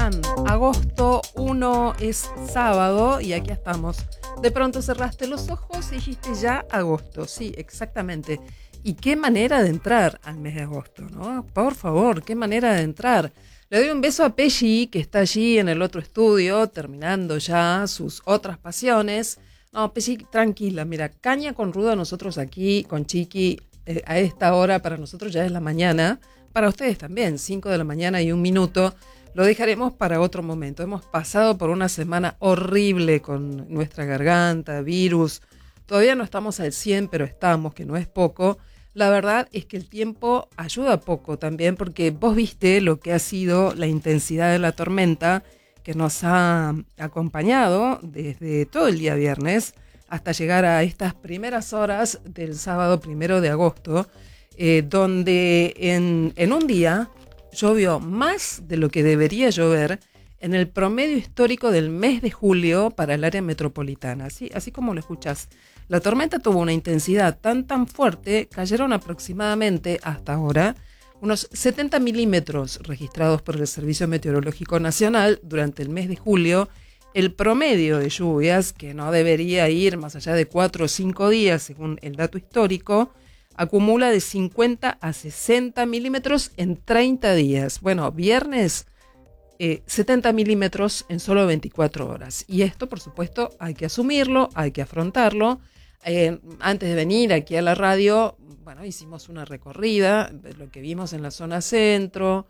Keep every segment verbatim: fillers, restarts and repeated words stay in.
están? Agosto primero es sábado y aquí estamos. De pronto cerraste los ojos y dijiste ya agosto. Sí, exactamente. Y qué manera de entrar al mes de agosto, ¿no? Por favor, qué manera de entrar. Le doy un beso a Pelli, que está allí en el otro estudio, terminando ya sus otras pasiones. No, Pelli, tranquila, mira, caña con ruda nosotros aquí, con Chiqui, eh, a esta hora, para nosotros ya es la mañana. Para ustedes también, cinco de la mañana y un minuto. Lo dejaremos para otro momento. Hemos pasado por una semana horrible con nuestra garganta, virus. Todavía no estamos al cien, pero estamos, que no es poco. La verdad es que el tiempo ayuda poco también, porque vos viste lo que ha sido la intensidad de la tormenta que nos ha acompañado desde todo el día viernes hasta llegar a estas primeras horas del sábado primero de agosto, eh, donde en, en un día llovió más de lo que debería llover en el promedio histórico del mes de julio para el área metropolitana. Así, así como lo escuchás. La tormenta tuvo una intensidad tan tan fuerte, cayeron aproximadamente hasta ahora unos setenta milímetros registrados por el Servicio Meteorológico Nacional durante el mes de julio. El promedio de lluvias, que no debería ir más allá de cuatro o cinco días según el dato histórico, acumula de cincuenta a sesenta milímetros en treinta días. Bueno, viernes eh, setenta milímetros en solo veinticuatro horas. Y esto, por supuesto, hay que asumirlo, hay que afrontarlo. Eh, antes de venir aquí a la radio, bueno, hicimos una recorrida, lo que vimos en la zona centro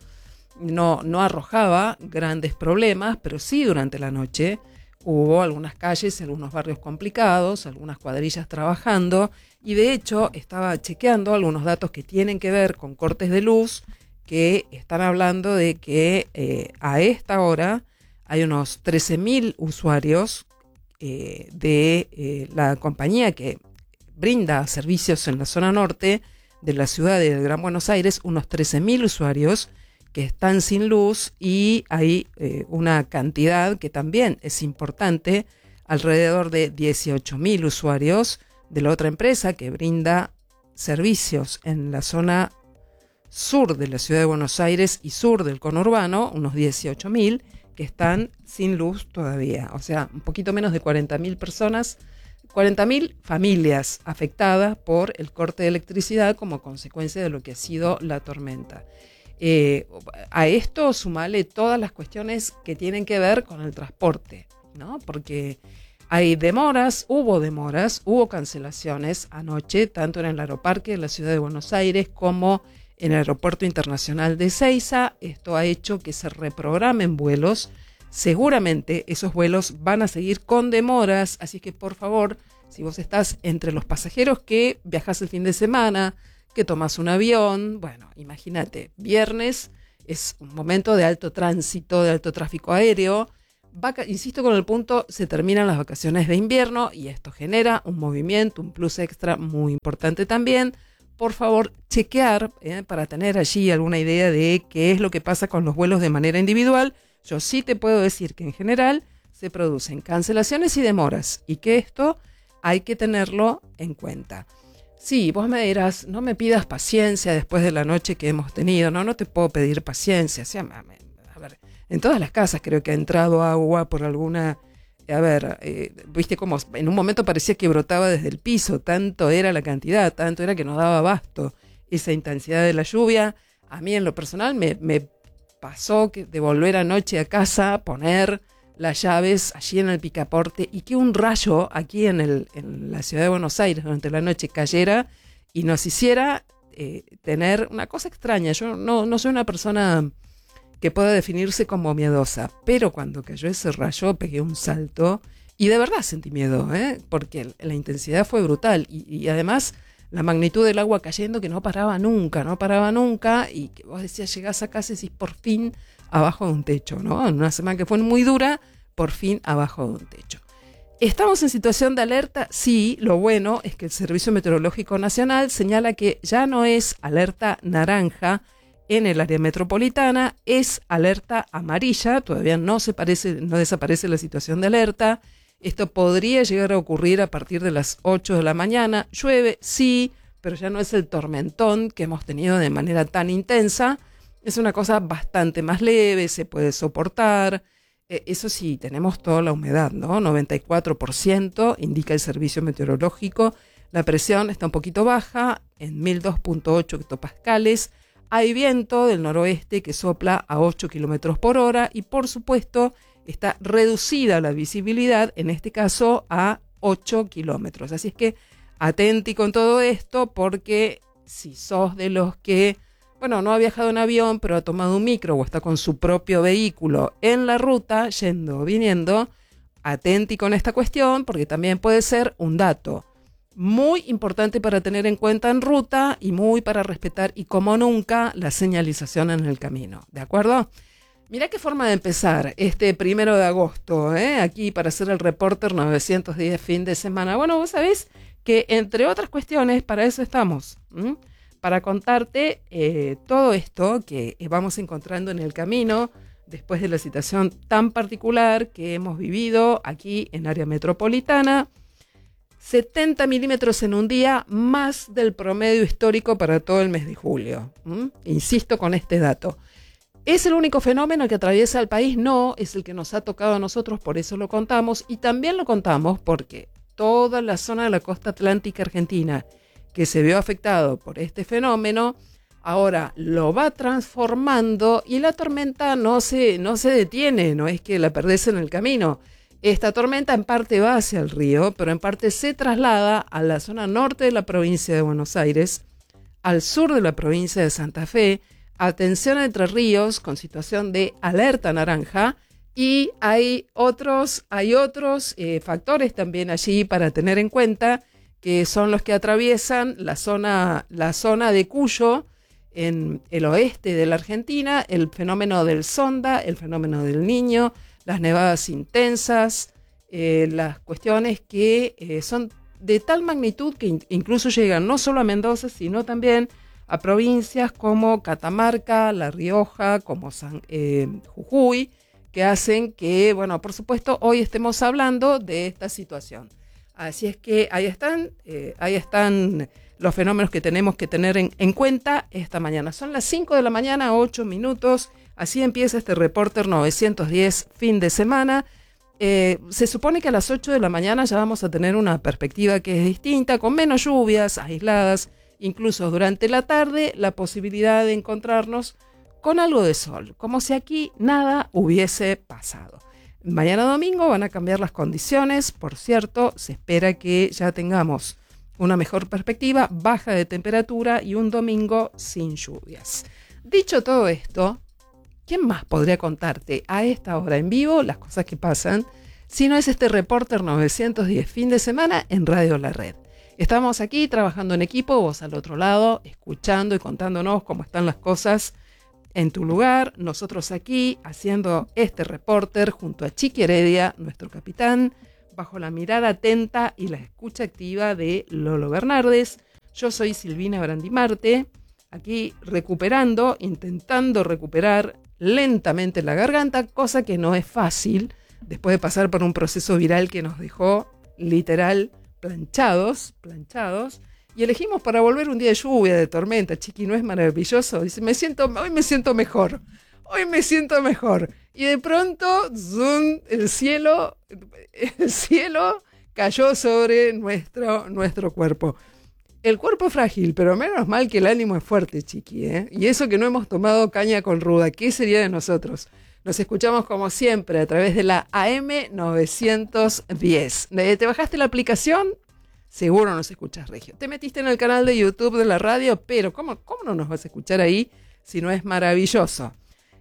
no, no arrojaba grandes problemas, pero sí durante la noche hubo algunas calles, algunos barrios complicados, algunas cuadrillas trabajando, y de hecho estaba chequeando algunos datos que tienen que ver con cortes de luz, que están hablando de que eh, a esta hora hay unos trece mil usuarios Eh, de eh, la compañía que brinda servicios en la zona norte de la ciudad de Gran Buenos Aires, unos trece mil usuarios que están sin luz, y hay eh, una cantidad que también es importante, alrededor de dieciocho mil usuarios de la otra empresa que brinda servicios en la zona sur de la ciudad de Buenos Aires y sur del conurbano, unos dieciocho mil que están sin luz todavía, o sea, un poquito menos de cuarenta mil personas, cuarenta mil familias afectadas por el corte de electricidad como consecuencia de lo que ha sido la tormenta. Eh, a esto sumale todas las cuestiones que tienen que ver con el transporte, ¿no? Porque hay demoras, hubo demoras, hubo cancelaciones anoche, tanto en el Aeroparque de la ciudad de Buenos Aires como en el Aeropuerto Internacional de Ezeiza. Esto ha hecho que se reprogramen vuelos. Seguramente esos vuelos van a seguir con demoras, así que por favor, si vos estás entre los pasajeros que viajás el fin de semana, que tomás un avión, bueno, imagínate, viernes es un momento de alto tránsito, de alto tráfico aéreo. Vaca- insisto con el punto, se terminan las vacaciones de invierno y esto genera un movimiento, un plus extra muy importante también. Por favor, chequear eh, para tener allí alguna idea de qué es lo que pasa con los vuelos de manera individual. Yo sí te puedo decir que en general se producen cancelaciones y demoras y que esto hay que tenerlo en cuenta. Sí, vos me dirás, no me pidas paciencia después de la noche que hemos tenido. No, no te puedo pedir paciencia. O sea, a ver, en todas las casas creo que ha entrado agua por alguna... A ver, eh, viste cómo en un momento parecía que brotaba desde el piso, tanto era la cantidad, tanto era que nos daba abasto esa intensidad de la lluvia. A mí en lo personal me, me pasó que de volver anoche a casa, poner las llaves allí en el picaporte y que un rayo aquí en, el, en la ciudad de Buenos Aires durante la noche cayera y nos hiciera eh, tener una cosa extraña. Yo no, no soy una persona que pueda definirse como miedosa, pero cuando cayó ese rayo pegué un salto y de verdad sentí miedo, ¿eh? Porque la intensidad fue brutal y, y además la magnitud del agua cayendo que no paraba nunca, no paraba nunca, y que vos decías, llegás a casa y decís, por fin abajo de un techo, ¿no? En una semana que fue muy dura, por fin abajo de un techo. ¿Estamos en situación de alerta? Sí, lo bueno es que el Servicio Meteorológico Nacional señala que ya no es alerta naranja en el área metropolitana, es alerta amarilla. Todavía no se parece, no desaparece la situación de alerta. Esto podría llegar a ocurrir a partir de las ocho de la mañana. Llueve, sí, pero ya no es el tormentón que hemos tenido de manera tan intensa. Es una cosa bastante más leve, se puede soportar. Eh, eso sí, tenemos toda la humedad, ¿no? noventa y cuatro por ciento indica el servicio meteorológico. La presión está un poquito baja, en mil dos punto ocho hectopascales. Hay viento del noroeste que sopla a ocho kilómetros por hora y, por supuesto, está reducida la visibilidad, en este caso a ocho kilómetros. Así es que atenti con todo esto, porque si sos de los que, bueno, no ha viajado en avión, pero ha tomado un micro o está con su propio vehículo en la ruta, yendo o viniendo, atenti con esta cuestión, porque también puede ser un dato muy importante para tener en cuenta en ruta y muy para respetar, y como nunca, la señalización en el camino. ¿De acuerdo? Mirá qué forma de empezar este primero de agosto, ¿eh? Aquí para hacer el Reporter novecientos diez fin de semana. Bueno, vos sabés que, entre otras cuestiones, para eso estamos, ¿m? Para contarte eh, todo esto que vamos encontrando en el camino después de la situación tan particular que hemos vivido aquí en área metropolitana. setenta milímetros en un día, más del promedio histórico para todo el mes de julio. ¿Mm? Insisto con este dato. ¿Es el único fenómeno que atraviesa el país? No, es el que nos ha tocado a nosotros, por eso lo contamos. Y también lo contamos porque toda la zona de la costa atlántica argentina que se vio afectado por este fenómeno, ahora lo va transformando y la tormenta no se, no se detiene, no es que la perdés en el camino. Esta tormenta en parte va hacia el río, pero en parte se traslada a la zona norte de la provincia de Buenos Aires, al sur de la provincia de Santa Fe. Atención a Entre Ríos, con situación de alerta naranja, y hay otros, hay otros eh, factores también allí para tener en cuenta, que son los que atraviesan la zona, la zona de Cuyo, en el oeste de la Argentina, el fenómeno del Sonda, el fenómeno del Niño, las nevadas intensas, eh, las cuestiones que eh, son de tal magnitud que in- incluso llegan no solo a Mendoza, sino también a provincias como Catamarca, La Rioja, como San, eh, Jujuy, que hacen que, bueno, por supuesto, hoy estemos hablando de esta situación. Así es que ahí están, eh, ahí están los fenómenos que tenemos que tener en, en cuenta esta mañana. Son las cinco de la mañana, ocho minutos. Así empieza este Reporter novecientos diez fin de semana. Eh, se supone que a las ocho de la mañana ya vamos a tener una perspectiva que es distinta, con menos lluvias aisladas, incluso durante la tarde, la posibilidad de encontrarnos con algo de sol, como si aquí nada hubiese pasado. Mañana domingo van a cambiar las condiciones, por cierto, se espera que ya tengamos una mejor perspectiva, baja de temperatura y un domingo sin lluvias. Dicho todo esto, ¿quién más podría contarte a esta hora en vivo las cosas que pasan si no es este Reporter novecientos diez fin de semana en Radio La Red? Estamos aquí trabajando en equipo, vos al otro lado, escuchando y contándonos cómo están las cosas en tu lugar, nosotros aquí haciendo este Reporter junto a Chiqui Heredia, nuestro capitán, bajo la mirada atenta y la escucha activa de Lolo Bernardes. Yo soy Silvina Brandimarte, aquí recuperando, intentando recuperar lentamente la garganta, cosa que no es fácil después de pasar por un proceso viral que nos dejó literal planchados, planchados. Y elegimos para volver un día de lluvia, de tormenta. Chiqui, ¿no es maravilloso? Dice, me siento, hoy me siento mejor. Hoy me siento mejor. Y de pronto, zoom, el cielo, el cielo cayó sobre nuestro, nuestro cuerpo. El cuerpo es frágil, pero menos mal que el ánimo es fuerte, Chiqui, ¿eh? Y eso que no hemos tomado caña con ruda. ¿Qué sería de nosotros? Nos escuchamos como siempre a través de la A M novecientos diez. ¿Te bajaste la aplicación? Seguro nos escuchas regio. Te metiste en el canal de YouTube de la radio, pero ¿cómo, cómo no nos vas a escuchar ahí si no es maravilloso?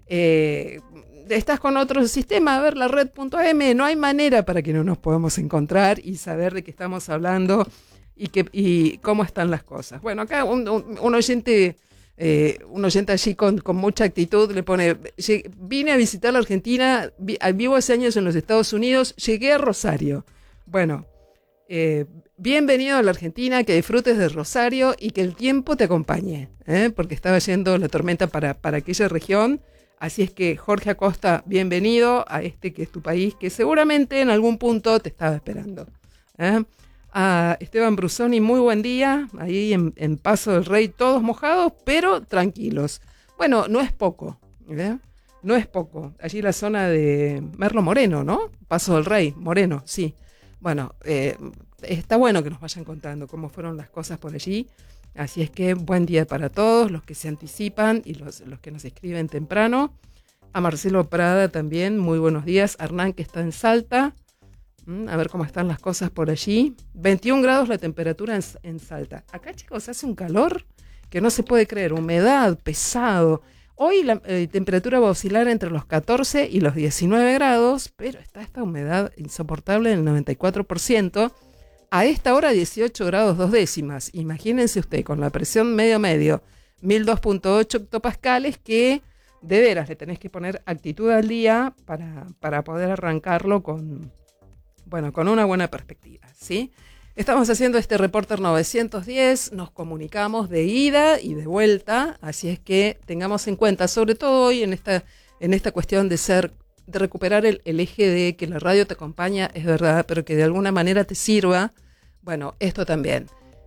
Eh, estás con otro sistema, a ver, la red punto a eme, no hay manera para que no nos podamos encontrar y saber de qué estamos hablando y, que, y cómo están las cosas. Bueno, acá un, un, un oyente... Eh, un oyente allí con, con mucha actitud le pone, vine a visitar la Argentina, vi, vivo hace años en los Estados Unidos, llegué a Rosario. Bueno, eh, bienvenido a la Argentina, que disfrutes de Rosario y que el tiempo te acompañe, ¿eh? Porque estaba yendo la tormenta para, para aquella región. Así es que, Jorge Acosta, bienvenido a este que es tu país, que seguramente en algún punto te estaba esperando, ¿eh? A Esteban Brusoni, muy buen día, ahí en, en Paso del Rey, todos mojados, pero tranquilos. Bueno, no es poco, ¿eh? No es poco. Allí la zona de Merlo Moreno, ¿no? Paso del Rey, Moreno, sí. Bueno, eh, está bueno que nos vayan contando cómo fueron las cosas por allí. Así es que buen día para todos, los que se anticipan y los, los que nos escriben temprano. A Marcelo Prada también, muy buenos días. Hernán, que está en Salta. Mm, a ver cómo están las cosas por allí. veintiún grados la temperatura en, en Salta. Acá, chicos, hace un calor que no se puede creer. Humedad, pesado. Hoy la eh, temperatura va a oscilar entre los catorce y los diecinueve grados, pero está esta humedad insoportable del noventa y cuatro por ciento. A esta hora dieciocho grados dos décimas. Imagínense usted con la presión medio-medio, mil dos punto ocho hectopascales, que de veras le tenés que poner actitud al día para, para poder arrancarlo con, bueno, con una buena perspectiva, ¿sí? Estamos haciendo este Reporter novecientos diez, nos comunicamos de ida y de vuelta, así es que tengamos en cuenta, sobre todo hoy en esta, en esta cuestión de ser, de recuperar el, el eje de que la radio te acompaña, es verdad, pero que de alguna manera te sirva. Bueno, esto también.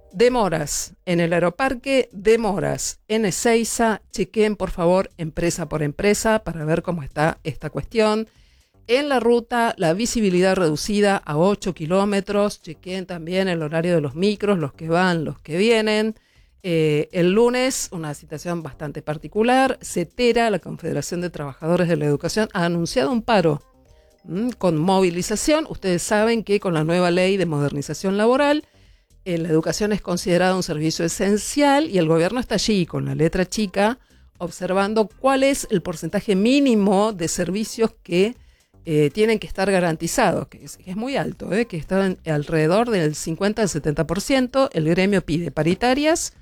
Demoras en el aeroparque, demoras en Ezeiza, chequen por favor empresa por empresa para ver cómo está esta cuestión. En la ruta, la visibilidad reducida a ocho kilómetros. Chequen también el horario de los micros, los que van, los que vienen. Eh, el lunes, una situación bastante particular. CETERA, la Confederación de Trabajadores de la Educación, ha anunciado un paro ¿m? con movilización. Ustedes saben que con la nueva ley de modernización laboral, eh, la educación es considerada un servicio esencial y el gobierno está allí con la letra chica observando cuál es el porcentaje mínimo de servicios que Eh, tienen que estar garantizados, que es, que es muy alto, ¿eh? que están alrededor del cincuenta al setenta por ciento. El gremio pide paritarias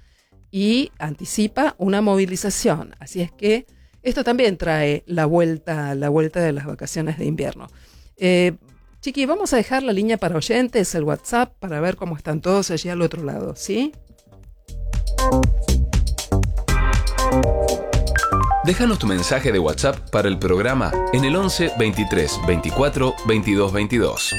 y anticipa una movilización. Así es que esto también trae la vuelta, la vuelta de las vacaciones de invierno. Eh, Chiqui, vamos a dejar la línea para oyentes, el WhatsApp, para ver cómo están todos allí al otro lado, ¿sí? Déjanos tu mensaje de WhatsApp para el programa en el once veintitrés veinticuatro veintidós veintidós.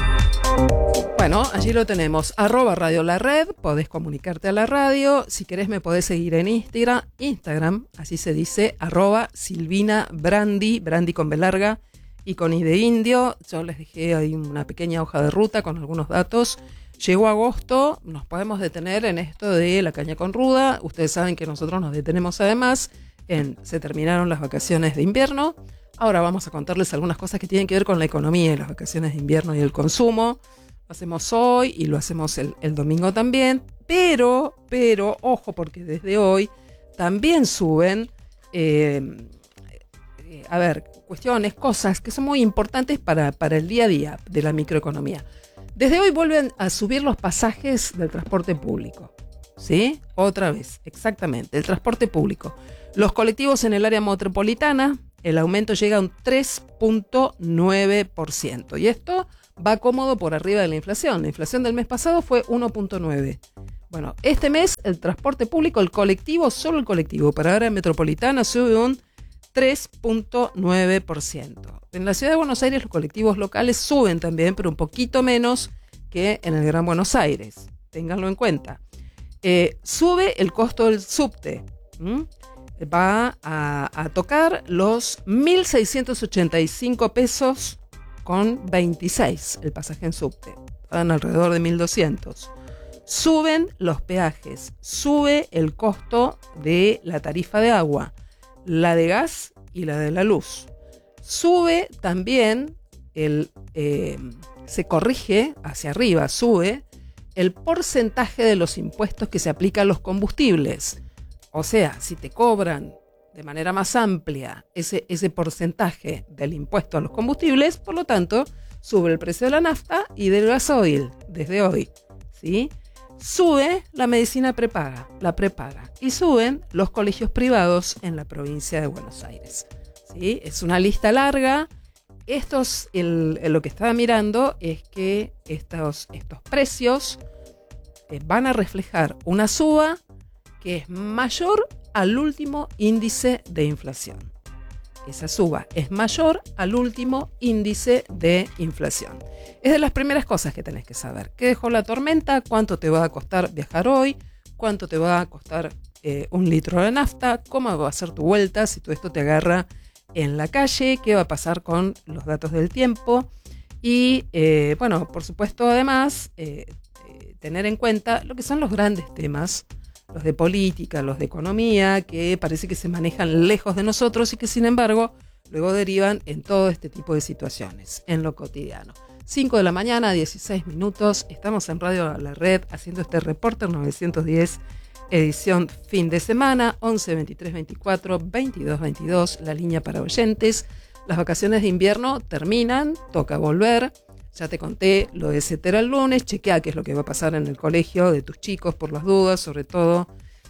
Bueno, allí lo tenemos, arroba Radio La Red, podés comunicarte a la radio, si querés me podés seguir en Instagram, Instagram, así se dice, arroba Silvina Brandi, Brandi con B larga y con I de indio. Yo les dejé ahí una pequeña hoja de ruta con algunos datos. Llegó agosto, nos podemos detener en esto de la caña con ruda, ustedes saben que nosotros nos detenemos además en se terminaron las vacaciones de invierno. Ahora vamos a contarles algunas cosas que tienen que ver con la economía y las vacaciones de invierno y el consumo. Lo hacemos hoy y lo hacemos el, el domingo también, pero, pero, ojo, porque desde hoy también suben, eh, eh, a ver, cuestiones, cosas que son muy importantes para, para el día a día de la microeconomía. Desde hoy vuelven a subir los pasajes del transporte público, ¿sí? Otra vez, exactamente, el transporte público. Los colectivos en el área metropolitana, el aumento llega a un tres punto nueve por ciento. Y esto va cómodo por arriba de la inflación. La inflación del mes pasado fue uno punto nueve. Bueno, este mes el transporte público, el colectivo, solo el colectivo, para el área metropolitana sube un tres punto nueve por ciento. En la ciudad de Buenos Aires los colectivos locales suben también, pero un poquito menos que en el Gran Buenos Aires. Ténganlo en cuenta. Eh, sube el costo del subte. ¿Mm? Va a, a tocar los mil seiscientos ochenta y cinco pesos con veintiséis el pasaje en subte. Van alrededor de mil doscientos. Suben los peajes, sube el costo de la tarifa de agua, la de gas y la de la luz. Sube también, el, eh, se corrige hacia arriba, sube el porcentaje de los impuestos que se aplican a los combustibles. O sea, si te cobran de manera más amplia ese, ese porcentaje del impuesto a los combustibles, por lo tanto, sube el precio de la nafta y del gasoil desde hoy, ¿sí? Sube la medicina prepaga, la prepaga, y suben los colegios privados en la provincia de Buenos Aires, ¿sí? Es una lista larga. Estos, el, el, lo que estaba mirando es que estos, estos precios eh, van a reflejar una suba que es mayor al último índice de inflación. Esa suba es mayor al último índice de inflación. Es de las primeras cosas que tenés que saber. ¿Qué dejó la tormenta? ¿Cuánto te va a costar viajar hoy? ¿Cuánto te va a costar eh, un litro de nafta, cómo va a ser tu vuelta si todo esto te agarra en la calle, qué va a pasar con los datos del tiempo y, eh, bueno, por supuesto, además, eh, eh, tener en cuenta lo que son los grandes temas, los de política, los de economía, que parece que se manejan lejos de nosotros y que, sin embargo, luego derivan en todo este tipo de situaciones, en lo cotidiano. cinco de la mañana, dieciséis minutos, estamos en Radio La Red haciendo este Reporter novecientos diez, edición fin de semana, once, veintitrés, veinticuatro, veintidós, veintidós, la línea para oyentes. Las vacaciones de invierno terminan, toca volver. Ya te conté lo de Cetera el lunes, chequea qué es lo que va a pasar en el colegio de tus chicos por las dudas, sobre todo.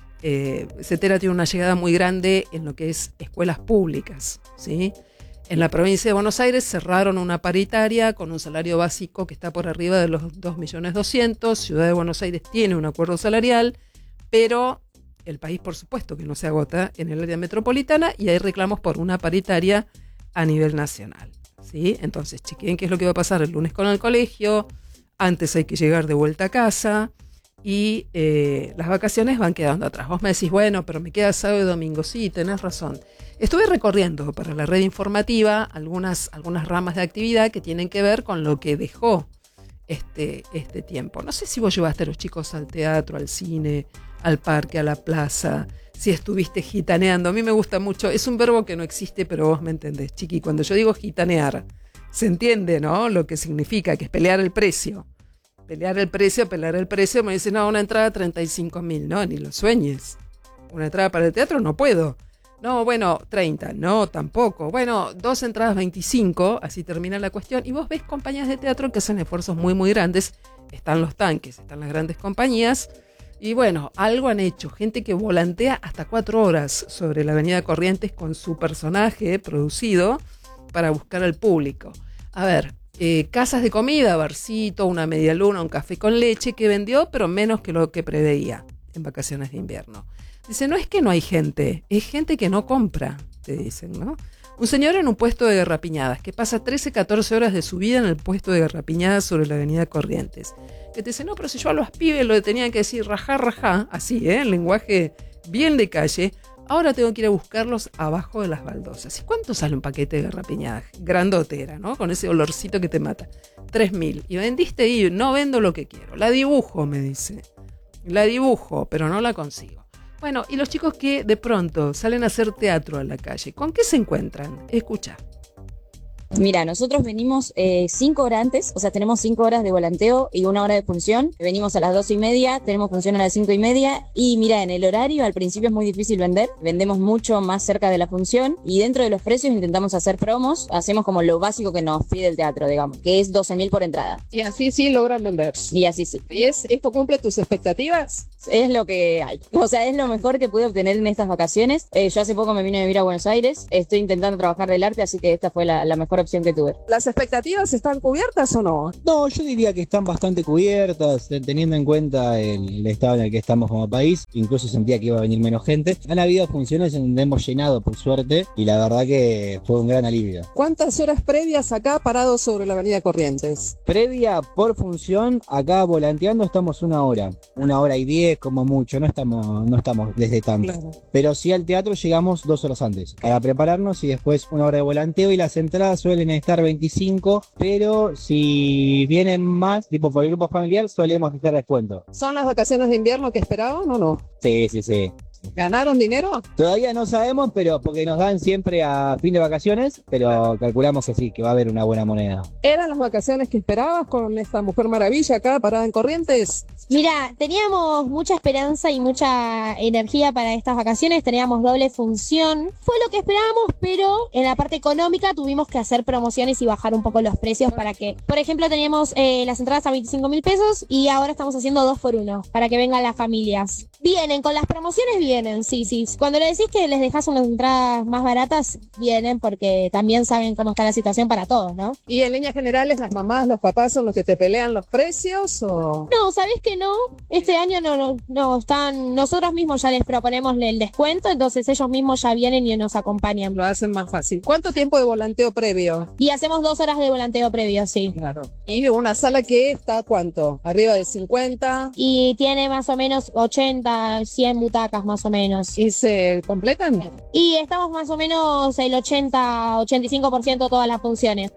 Eh, Cetera tiene una llegada muy grande en lo que es escuelas públicas, ¿sí? En la provincia de Buenos Aires cerraron una paritaria con un salario básico que está por arriba de los dos millones doscientos mil. Ciudad de Buenos Aires tiene un acuerdo salarial, pero el país, por supuesto, que no se agota en el área metropolitana y hay reclamos por una paritaria a nivel nacional, ¿sí? Entonces, chequen qué es lo que va a pasar el lunes con el colegio. Antes hay que llegar de vuelta a casa y eh, las vacaciones van quedando atrás. Vos me decís, bueno, pero me queda sábado y domingo. Sí, tenés razón. Estuve recorriendo para la red informativa algunas, algunas ramas de actividad que tienen que ver con lo que dejó este, este tiempo. No sé si vos llevaste a los chicos al teatro, al cine, al parque, a la plaza, si estuviste gitaneando. A mí me gusta mucho, es un verbo que no existe, pero vos me entendés, chiqui. Cuando yo digo gitanear, se entiende, ¿no? Lo que significa, que es pelear el precio. Pelear el precio, pelear el precio. Me dicen, no, una entrada treinta y cinco mil. No, ni lo sueñes. Una entrada para el teatro no puedo. No, bueno, treinta. No, tampoco. Bueno, dos entradas veinticinco. Así termina la cuestión. Y vos ves compañías de teatro que hacen esfuerzos muy, muy grandes. Están los tanques, están las grandes compañías. Y bueno, algo han hecho. Gente que volantea hasta cuatro horas sobre la avenida Corrientes con su personaje producido para buscar al público. A ver, eh, casas de comida, barcito, una media luna, un café con leche, que vendió, pero menos que lo que preveía en vacaciones de invierno. Dice, no es que no hay gente, es gente que no compra, te dicen, ¿no? Un señor en un puesto de garrapiñadas, que pasa trece, catorce horas de su vida en el puesto de garrapiñadas sobre la avenida Corrientes. Que te dice, no, pero si yo a los pibes lo tenían que decir rajá, rajá, así, ¿eh? En lenguaje bien de calle, ahora tengo que ir a buscarlos abajo de las baldosas. ¿Y cuánto sale un paquete de garrapiñadas? Grandotera, ¿no? Con ese olorcito que te mata. tres mil. Y vendiste y no vendo lo que quiero. La dibujo, me dice. La dibujo, pero no la consigo. Bueno, y los chicos que de pronto salen a hacer teatro a la calle, ¿con qué se encuentran? Escucha. Mira, nosotros venimos eh, cinco horas antes, o sea, tenemos cinco horas de volanteo y una hora de función. Venimos a las doce y media, tenemos función a las cinco y media. Y mira, en el horario al principio es muy difícil vender. Vendemos mucho más cerca de la función y dentro de los precios intentamos hacer promos. Hacemos como lo básico que nos pide el teatro, digamos, que es doce mil por entrada. Y así sí logran vender. Y así sí. ¿Y es, esto cumple tus expectativas? Es lo que hay. O sea, es lo mejor que pude obtener en estas vacaciones. Eh, yo hace poco me vine a vivir a Buenos Aires. Estoy intentando trabajar del arte, así que esta fue la, la mejor opción que tuve. ¿Las expectativas están cubiertas o no? No, yo diría que están bastante cubiertas, teniendo en cuenta el, el estado en el que estamos como país. Incluso sentía que iba a venir menos gente. Han habido funciones en donde hemos llenado, por suerte, y la verdad que fue un gran alivio. ¿Cuántas horas previas acá parados sobre la avenida Corrientes? Previa por función, acá volanteando estamos una hora. Una hora y diez como mucho, no estamos, no estamos desde tanto. Claro. Pero sí al teatro llegamos dos horas antes para prepararnos y después una hora de volanteo, y las entradas suelen estar veinticinco, pero si vienen más, tipo por el grupo familiar, solemos hacer descuento. ¿Son las vacaciones de invierno que esperaban o no? Sí, sí, sí. ¿Ganaron dinero? Todavía no sabemos, pero porque nos dan siempre a fin de vacaciones, pero calculamos que sí, que va a haber una buena moneda. ¿Eran las vacaciones que esperabas con esta Mujer Maravilla acá parada en Corrientes? Mira, teníamos mucha esperanza y mucha energía para estas vacaciones, teníamos doble función. Fue lo que esperábamos, pero en la parte económica tuvimos que hacer promociones y bajar un poco los precios para que, por ejemplo, teníamos eh, las entradas a veinticinco mil pesos y ahora estamos haciendo dos por uno para que vengan las familias. Vienen, con las promociones vienen, sí, sí. Cuando le decís que les dejas unas entradas más baratas, vienen porque también saben cómo está la situación para todos, ¿no? ¿Y en líneas generales las mamás, los papás son los que te pelean los precios o...? No, ¿sabés que no? Este año no, no, no están, nosotros mismos ya les proponemos el descuento, entonces ellos mismos ya vienen y nos acompañan. Lo hacen más fácil. ¿Cuánto tiempo de volanteo previo? Y hacemos dos horas de volanteo previo, sí. Claro. ¿Y una sala que está cuánto? ¿Arriba de cincuenta? Y tiene más o menos ochenta, ochenta, cien butacas más o menos. ¿Y se completan? Y estamos más o menos el ochenta, ochenta y cinco por ciento de todas las funciones.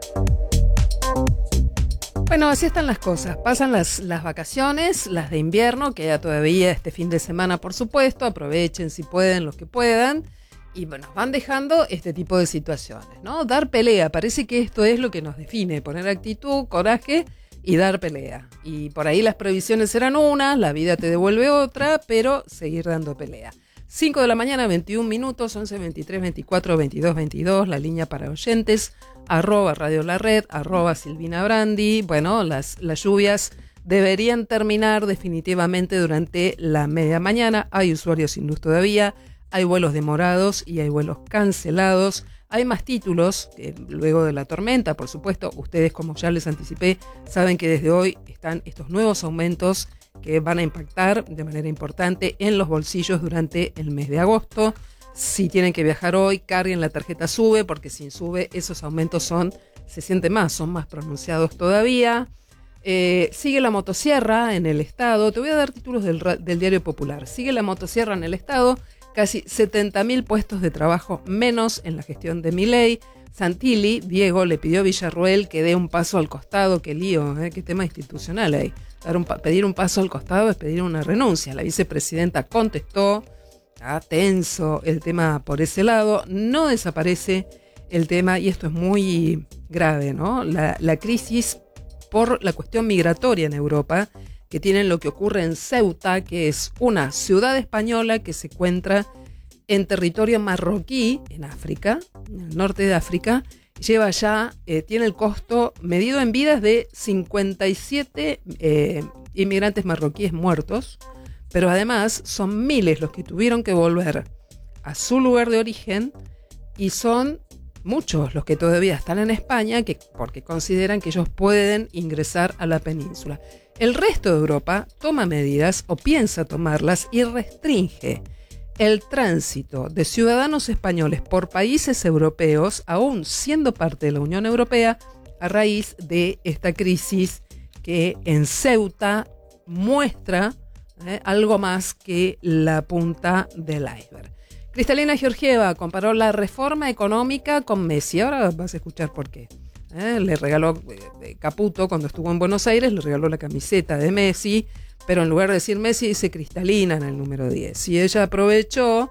Bueno, así están las cosas. Pasan las, las vacaciones, las de invierno, que ya todavía este fin de semana, por supuesto. Aprovechen si pueden, los que puedan. Y bueno, van dejando este tipo de situaciones, ¿no? Dar pelea. Parece que esto es lo que nos define. Poner actitud, coraje y dar pelea. Y por ahí las previsiones eran unas, la vida te devuelve otra, pero seguir dando pelea. cinco de la mañana, veintiún minutos, once, veintitrés, veinticuatro, veintidós, veintidós, la línea para oyentes, arroba Radio La Red, arroba Silvina Brandi. Bueno, las, las lluvias deberían terminar definitivamente durante la media mañana. Hay usuarios sin luz todavía, hay vuelos demorados y hay vuelos cancelados. Hay más títulos eh, luego de la tormenta, por supuesto. Ustedes, como ya les anticipé, saben que desde hoy están estos nuevos aumentos que van a impactar de manera importante en los bolsillos durante el mes de agosto. Si tienen que viajar hoy, carguen la tarjeta SUBE, porque sin SUBE esos aumentos son, se sienten más, son más pronunciados todavía. Eh, sigue la motosierra en el estado. Te voy a dar títulos del, del Diario Popular. Sigue la motosierra en el estado. Casi setenta mil puestos de trabajo menos en la gestión de Milei. Santilli, Diego, le pidió a Villarruel que dé un paso al costado. Qué lío, ¿eh? Qué tema institucional hay. Dar un pa- pedir un paso al costado es pedir una renuncia. La vicepresidenta contestó, está tenso el tema por ese lado. No desaparece el tema, y esto es muy grave, ¿no? La, la crisis por la cuestión migratoria en Europa, que tienen lo que ocurre en Ceuta, que es una ciudad española que se encuentra en territorio marroquí, en África, en el norte de África. Lleva ya, eh, tiene el costo medido en vidas de cincuenta y siete eh, inmigrantes marroquíes muertos, pero además son miles los que tuvieron que volver a su lugar de origen, y son muchos los que todavía están en España que, porque consideran que ellos pueden ingresar a la península. El resto de Europa toma medidas o piensa tomarlas y restringe el tránsito de ciudadanos españoles por países europeos, aún siendo parte de la Unión Europea, a raíz de esta crisis que en Ceuta muestra eh, algo más que la punta del iceberg. Cristalina Georgieva comparó la reforma económica con Messi. Ahora vas a escuchar por qué. Eh, le regaló eh, Caputo, cuando estuvo en Buenos Aires, le regaló la camiseta de Messi, pero en lugar de decir Messi dice Cristalina en el número diez. Y ella aprovechó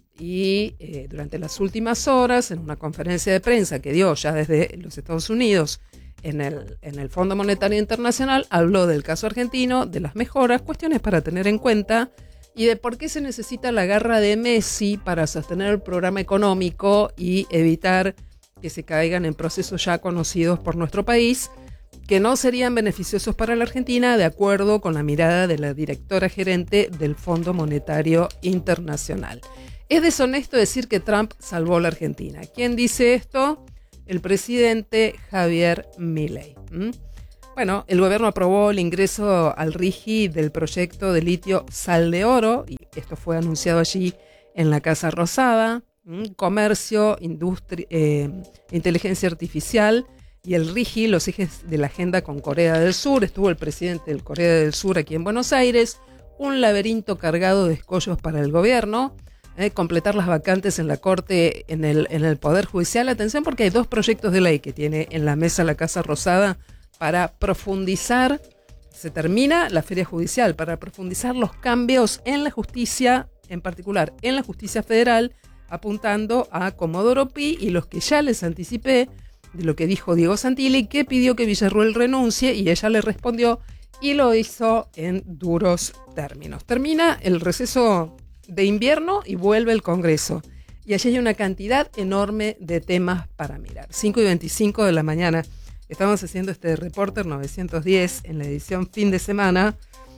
y eh, durante las últimas horas, en una conferencia de prensa que dio ya desde los Estados Unidos en el, en el Fondo Monetario Internacional, habló del caso argentino, de las mejoras, cuestiones para tener en cuenta, y de por qué se necesita la garra de Messi para sostener el programa económico y evitar que se caigan en procesos ya conocidos por nuestro país, que no serían beneficiosos para la Argentina, de acuerdo con la mirada de la directora gerente del Fondo Monetario Internacional. Es deshonesto decir que Trump salvó a la Argentina. ¿Quién dice esto? El presidente Javier Milei. ¿Mm? Bueno, el gobierno aprobó el ingreso al RIGI del proyecto de litio Sal de Oro, y esto fue anunciado allí en la Casa Rosada. ¿Mm? Comercio, industria, eh, inteligencia artificial y el RIGI, los ejes de la agenda con Corea del Sur. Estuvo el presidente de Corea del Sur aquí en Buenos Aires. Un laberinto cargado de escollos para el gobierno. Eh, completar las vacantes en la Corte, en el, en el Poder Judicial. Atención, porque hay dos proyectos de ley que tiene en la mesa la Casa Rosada para profundizar, se termina la feria judicial, para profundizar los cambios en la justicia, en particular en la justicia federal, apuntando a Comodoro Pi y los que ya les anticipé de lo que dijo Diego Santilli, que pidió que Villarruel renuncie, y ella le respondió y lo hizo en duros términos. Termina el receso de invierno y vuelve el Congreso, y allí hay una cantidad enorme de temas para mirar. cinco y veinticinco de la mañana estamos haciendo este Reporter novecientos diez en la edición fin de semana,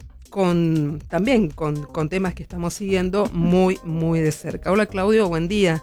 con también con, con temas que estamos siguiendo muy, muy de cerca. Hola Claudio, buen día.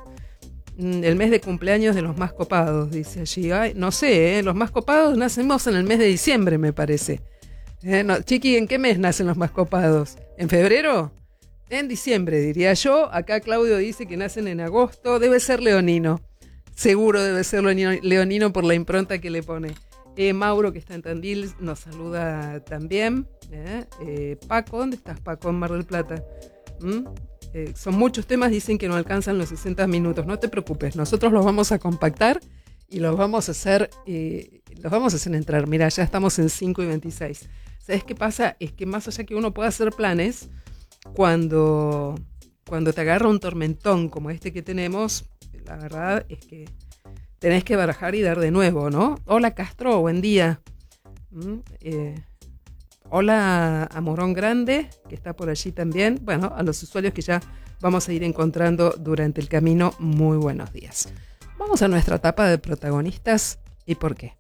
El mes de cumpleaños de los más copados, dice allí. Ay, no sé, ¿eh? Los más copados nacemos en el mes de diciembre, me parece. Eh, no, Chiqui, ¿en qué mes nacen los más copados? ¿En febrero? En diciembre, diría yo. Acá Claudio dice que nacen en agosto. Debe ser leonino. Seguro debe ser leonino, leonino por la impronta que le pone. Eh, Mauro, que está en Tandil, nos saluda también. ¿eh? Eh, Paco, ¿dónde estás, Paco? En Mar del Plata. ¿Mm? Eh, son muchos temas, dicen que no alcanzan los sesenta minutos. No te preocupes, nosotros los vamos a compactar y los vamos a hacer, eh, los vamos a hacer entrar. Mira, ya estamos en cinco y veintiséis. ¿Sabes qué pasa? Es que más allá que uno pueda hacer planes, cuando, cuando te agarra un tormentón como este que tenemos, la verdad es que tenés que barajar y dar de nuevo, ¿no? Hola Castro, buen día. ¿Mm? Eh, hola a Morón Grande, que está por allí también. Bueno, a los usuarios que ya vamos a ir encontrando durante el camino, muy buenos días. Vamos a nuestra etapa de protagonistas y por qué.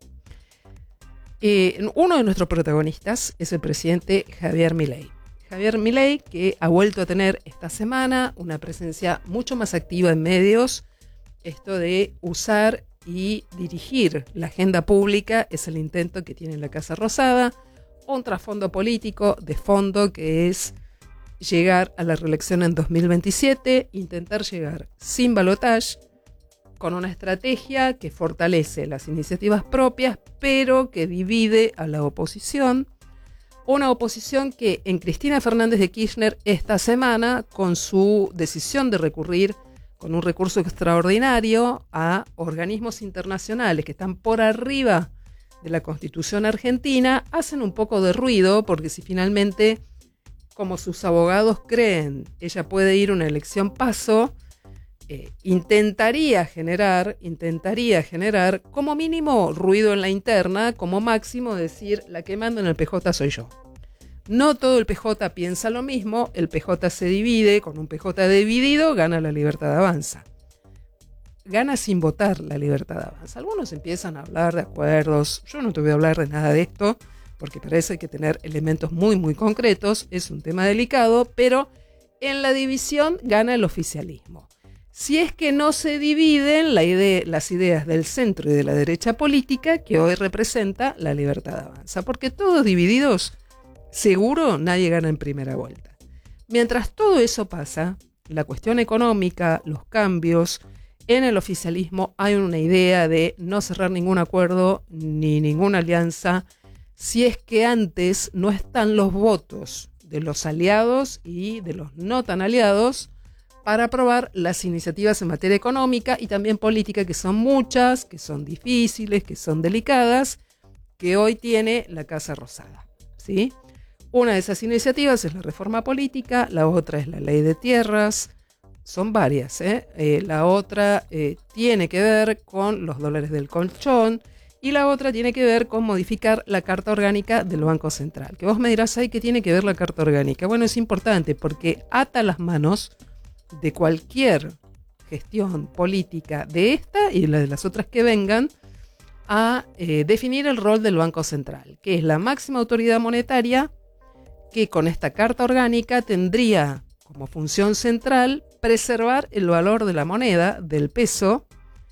Eh, uno de nuestros protagonistas es el presidente Javier Milei. Javier Milei, que ha vuelto a tener esta semana una presencia mucho más activa en medios. Esto de usar y dirigir la agenda pública es el intento que tiene la Casa Rosada, un trasfondo político de fondo que es llegar a la reelección en dos mil veintisiete, intentar llegar sin balotaje, con una estrategia que fortalece las iniciativas propias, pero que divide a la oposición. Una oposición que en Cristina Fernández de Kirchner esta semana, con su decisión de recurrir con un recurso extraordinario a organismos internacionales que están por arriba de la Constitución argentina, hacen un poco de ruido, porque si finalmente, como sus abogados creen, ella puede ir a una elección paso, eh, intentaría generar, intentaría generar como mínimo ruido en la interna, como máximo decir, la que manda en el P J soy yo. No todo el P J piensa lo mismo, el P J se divide, con un P J dividido gana la Libertad Avanza. Gana sin votar la Libertad Avanza. Algunos empiezan a hablar de acuerdos, yo no te voy a hablar de nada de esto, porque parece que tener elementos muy muy concretos es un tema delicado, pero en la división gana el oficialismo. Si es que no se dividen la idea, las ideas del centro y de la derecha política que hoy representa la Libertad Avanza, porque todos divididos, seguro nadie gana en primera vuelta. Mientras todo eso pasa, la cuestión económica, los cambios, en el oficialismo hay una idea de no cerrar ningún acuerdo ni ninguna alianza si es que antes no están los votos de los aliados y de los no tan aliados para aprobar las iniciativas en materia económica y también política, que son muchas, que son difíciles, que son delicadas, que hoy tiene la Casa Rosada, ¿sí? Una de esas iniciativas es la reforma política, la otra es la ley de tierras, son varias, ¿eh? Eh, la otra eh, tiene que ver con los dólares del colchón y la otra tiene que ver con modificar la Carta Orgánica del Banco Central. Que vos me dirás, ¿ay, qué tiene que ver la Carta Orgánica? Bueno, es importante porque ata las manos de cualquier gestión política de esta y de las otras que vengan a eh, definir el rol del Banco Central, que es la máxima autoridad monetaria, que con esta Carta Orgánica tendría como función central preservar el valor de la moneda, del peso,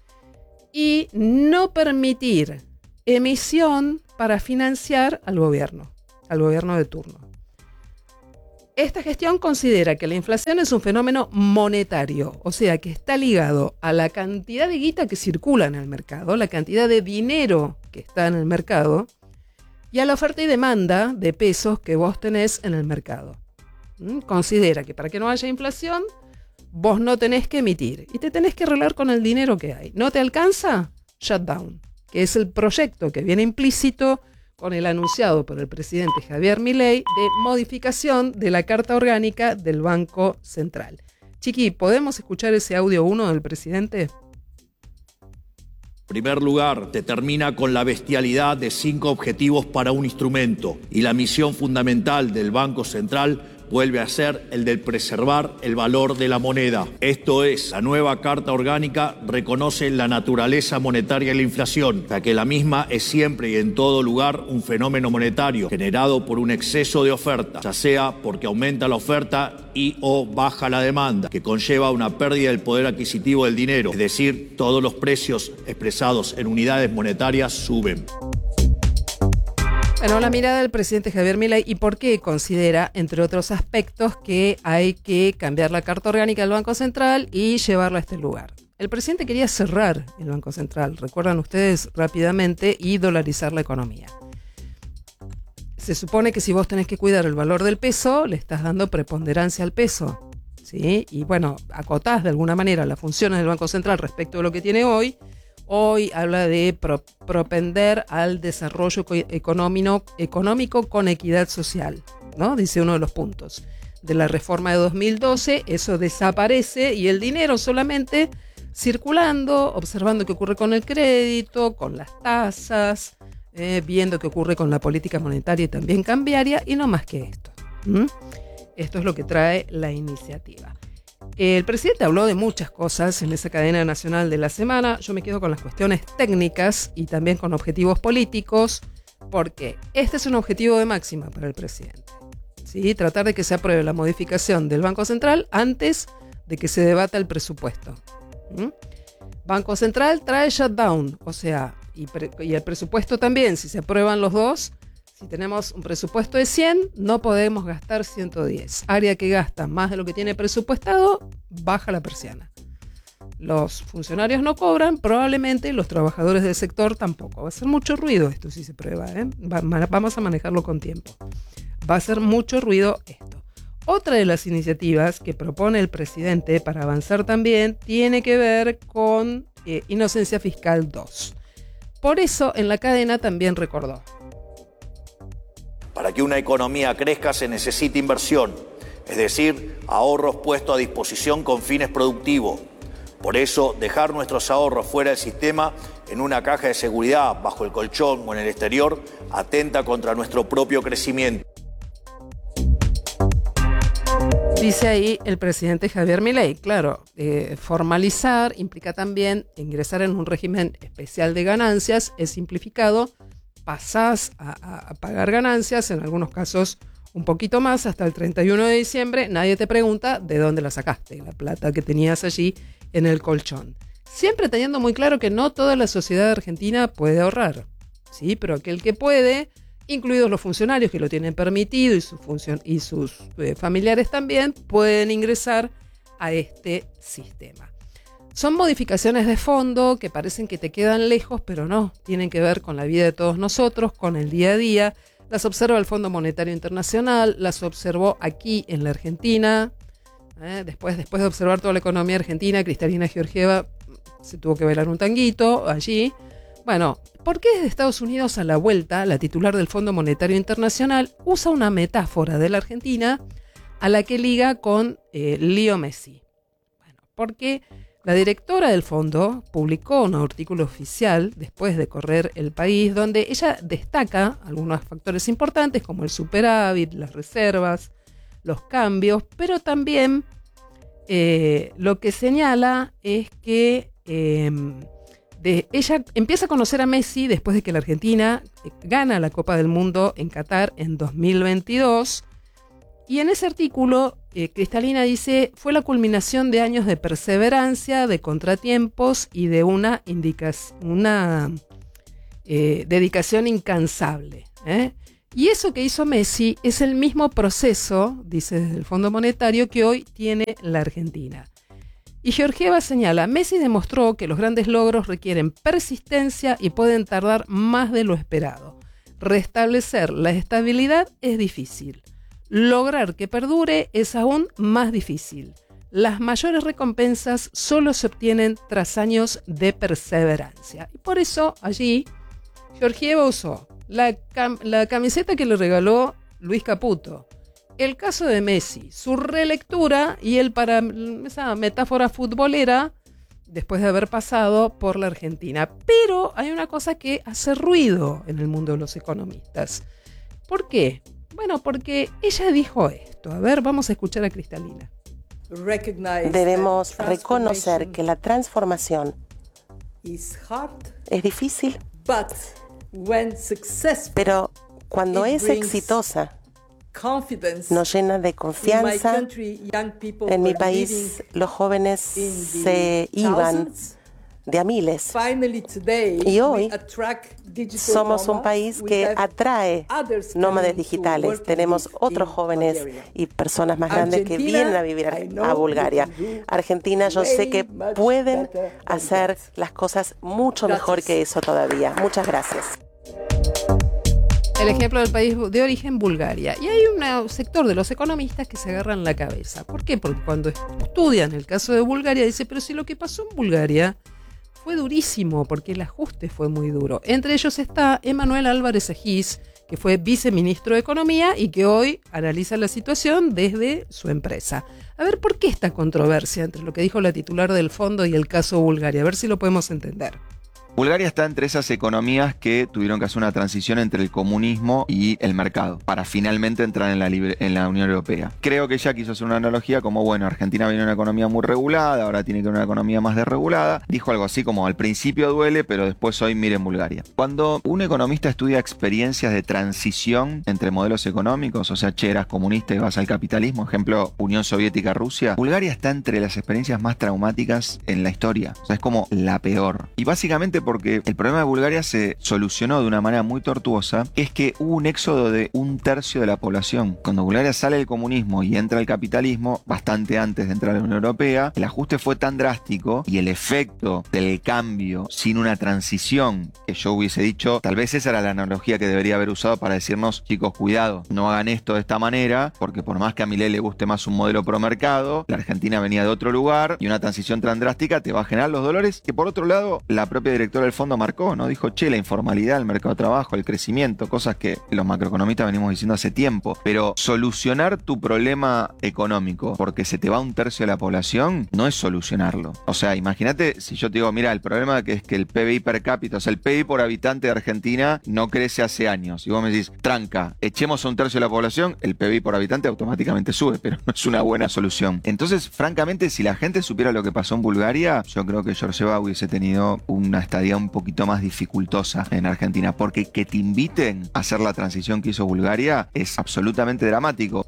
y no permitir emisión para financiar al gobierno, al gobierno de turno. Esta gestión considera que la inflación es un fenómeno monetario, o sea, que está ligado a la cantidad de guita que circula en el mercado, la cantidad de dinero que está en el mercado, y a la oferta y demanda de pesos que vos tenés en el mercado. ¿Mm? Considera que para que no haya inflación, vos no tenés que emitir y te tenés que arreglar con el dinero que hay. ¿No te alcanza? Shutdown, que es el proyecto que viene implícito con el anunciado por el presidente Javier Milei de modificación de la Carta Orgánica del Banco Central. Chiqui, ¿podemos escuchar ese audio uno del presidente? En primer lugar, determina con la bestialidad de cinco objetivos para un instrumento y la misión fundamental del Banco Central vuelve a ser el de preservar el valor de la moneda. Esto es, la nueva Carta Orgánica reconoce la naturaleza monetaria de la inflación, ya que la misma es siempre y en todo lugar un fenómeno monetario generado por un exceso de oferta, ya sea porque aumenta la oferta y o baja la demanda, que conlleva una pérdida del poder adquisitivo del dinero, es decir, todos los precios expresados en unidades monetarias suben. Bueno, la mirada del presidente Javier Milei y por qué considera, entre otros aspectos, que hay que cambiar la Carta Orgánica del Banco Central y llevarla a este lugar. El presidente quería cerrar el Banco Central, recuerdan ustedes, rápidamente, y dolarizar la economía. Se supone que si vos tenés que cuidar el valor del peso, le estás dando preponderancia al peso, ¿sí? Y bueno, acotás de alguna manera las funciones del Banco Central respecto a lo que tiene hoy. Hoy habla de pro, propender al desarrollo económico, económico con equidad social, ¿no? Dice uno de los puntos de la reforma de dos mil doce, eso desaparece y el dinero solamente circulando, observando qué ocurre con el crédito, con las tasas, eh, viendo qué ocurre con la política monetaria y también cambiaria, y no más que esto. ¿Mm? Esto es lo que trae la iniciativa. El presidente habló de muchas cosas en esa cadena nacional de la semana. Yo me quedo con las cuestiones técnicas y también con objetivos políticos, porque este es un objetivo de máxima para el presidente. ¿Sí? Tratar de que se apruebe la modificación del Banco Central antes de que se debata el presupuesto. ¿Mm? Banco Central trae shutdown, o sea, y, pre- y el presupuesto también, si se aprueban los dos. Si tenemos un presupuesto de cien, no podemos gastar ciento diez. Área que gasta más de lo que tiene presupuestado, baja la persiana. Los funcionarios no cobran, probablemente los trabajadores del sector tampoco. Va a ser mucho ruido esto si se prueba, ¿eh? Va, vamos a manejarlo con tiempo. Va a ser mucho ruido esto. Otra de las iniciativas que propone el presidente para avanzar también tiene que ver con eh, Inocencia Fiscal dos. Por eso en la cadena también recordó: para que una economía crezca se necesita inversión, es decir, ahorros puestos a disposición con fines productivos. Por eso, dejar nuestros ahorros fuera del sistema, en una caja de seguridad, bajo el colchón o en el exterior, atenta contra nuestro propio crecimiento. Dice ahí el presidente Javier Milei. Claro, eh, formalizar implica también ingresar en un régimen especial de ganancias, es simplificado. Pasás a, a, a pagar ganancias, en algunos casos un poquito más, hasta el treinta y uno de diciembre, nadie te pregunta de dónde la sacaste, la plata que tenías allí en el colchón. Siempre teniendo muy claro que no toda la sociedad argentina puede ahorrar, ¿sí? Pero aquel que puede, incluidos los funcionarios que lo tienen permitido y, su función, y sus eh, familiares también, pueden ingresar a este sistema. Son modificaciones de fondo que parecen que te quedan lejos, pero no, tienen que ver con la vida de todos nosotros, con el día a día. Las observa el Fondo Monetario Internacional, las observó aquí en la Argentina. ¿eh? Después, después de observar toda la economía argentina, Cristalina Georgieva se tuvo que bailar un tanguito allí. Bueno, ¿por qué desde Estados Unidos a la vuelta, la titular del Fondo Monetario Internacional usa una metáfora de la Argentina a la que liga con eh, Leo Messi? Bueno, porque la directora del fondo publicó un artículo oficial después de correr el país donde ella destaca algunos factores importantes como el superávit, las reservas, los cambios, pero también eh, lo que señala es que eh, de, ella empieza a conocer a Messi después de que la Argentina gana la Copa del Mundo en Qatar en dos mil veintidós. Y en ese artículo, eh, Cristalina dice, fue la culminación de años de perseverancia, de contratiempos y de una, indica- una eh, dedicación incansable. ¿eh? Y eso que hizo Messi es el mismo proceso, dice desde el Fondo Monetario, que hoy tiene la Argentina. Y Georgieva señala, Messi demostró que los grandes logros requieren persistencia y pueden tardar más de lo esperado. Restablecer la estabilidad es difícil. Lograr que perdure es aún más difícil. Las mayores recompensas solo se obtienen tras años de perseverancia. Y por eso allí Georgieva usó la, cam- la camiseta que le regaló Luis Caputo, el caso de Messi, su relectura y el para esa metáfora futbolera después de haber pasado por la Argentina. Pero hay una cosa que hace ruido en el mundo de los economistas. ¿Por qué? Bueno, porque ella dijo esto. A ver, vamos a escuchar a Cristalina. Debemos reconocer que la transformación es difícil, pero cuando es exitosa, nos llena de confianza. En mi país, los jóvenes se iban de a miles. Y hoy somos un país que atrae nómades digitales. Tenemos otros jóvenes y personas más grandes que vienen a vivir a Bulgaria. Argentina, yo sé que pueden hacer las cosas mucho mejor que eso todavía. Muchas gracias. El ejemplo del país de origen, Bulgaria. Y hay un sector de los economistas que se agarran la cabeza. ¿Por qué? Porque cuando estudian el caso de Bulgaria, dice, pero si lo que pasó en Bulgaria fue durísimo, porque el ajuste fue muy duro. Entre ellos está Emanuel Álvarez Agis, que fue viceministro de Economía y que hoy analiza la situación desde su empresa. A ver, ¿por qué esta controversia entre lo que dijo la titular del fondo y el caso Bulgaria? A ver si lo podemos entender. Bulgaria está entre esas economías que tuvieron que hacer una transición entre el comunismo y el mercado para finalmente entrar en la, libre, en la Unión Europea. Creo que ella quiso hacer una analogía como, bueno, Argentina viene una economía muy regulada, ahora tiene que ir una economía más desregulada. Dijo algo así como, al principio duele, pero después hoy miren Bulgaria. Cuando un economista estudia experiencias de transición entre modelos económicos, o sea, che, eras comunista y vas al capitalismo, ejemplo, Unión Soviética-Rusia, Bulgaria está entre las experiencias más traumáticas en la historia. O sea, es como la peor. Y básicamente porque el problema de Bulgaria se solucionó de una manera muy tortuosa, es que hubo un éxodo de un tercio de la población. Cuando Bulgaria sale del comunismo y entra al capitalismo, bastante antes de entrar a la Unión Europea, el ajuste fue tan drástico y el efecto del cambio sin una transición, que yo hubiese dicho, tal vez esa era la analogía que debería haber usado para decirnos, chicos, cuidado, no hagan esto de esta manera, porque por más que a Milei le guste más un modelo pro mercado, la Argentina venía de otro lugar y una transición tan drástica te va a generar los dolores que por otro lado la propia directora del fondo marcó, ¿no? Dijo, che, la informalidad, el mercado de trabajo, el crecimiento, cosas que los macroeconomistas venimos diciendo hace tiempo, pero solucionar tu problema económico porque se te va un tercio de la población no es solucionarlo. O sea, imagínate si yo te digo, mira, el problema que es que el P B I per cápita, o sea, el P I B I por habitante de Argentina no crece hace años, y vos me decís, tranca, echemos a un tercio de la población, el P B I por habitante automáticamente sube, pero no es una buena solución. Entonces, francamente, si la gente supiera lo que pasó en Bulgaria, yo creo que Georgieva hubiese tenido una estadía un poquito más dificultosa en Argentina, porque que te inviten a hacer la transición que hizo Bulgaria es absolutamente dramático.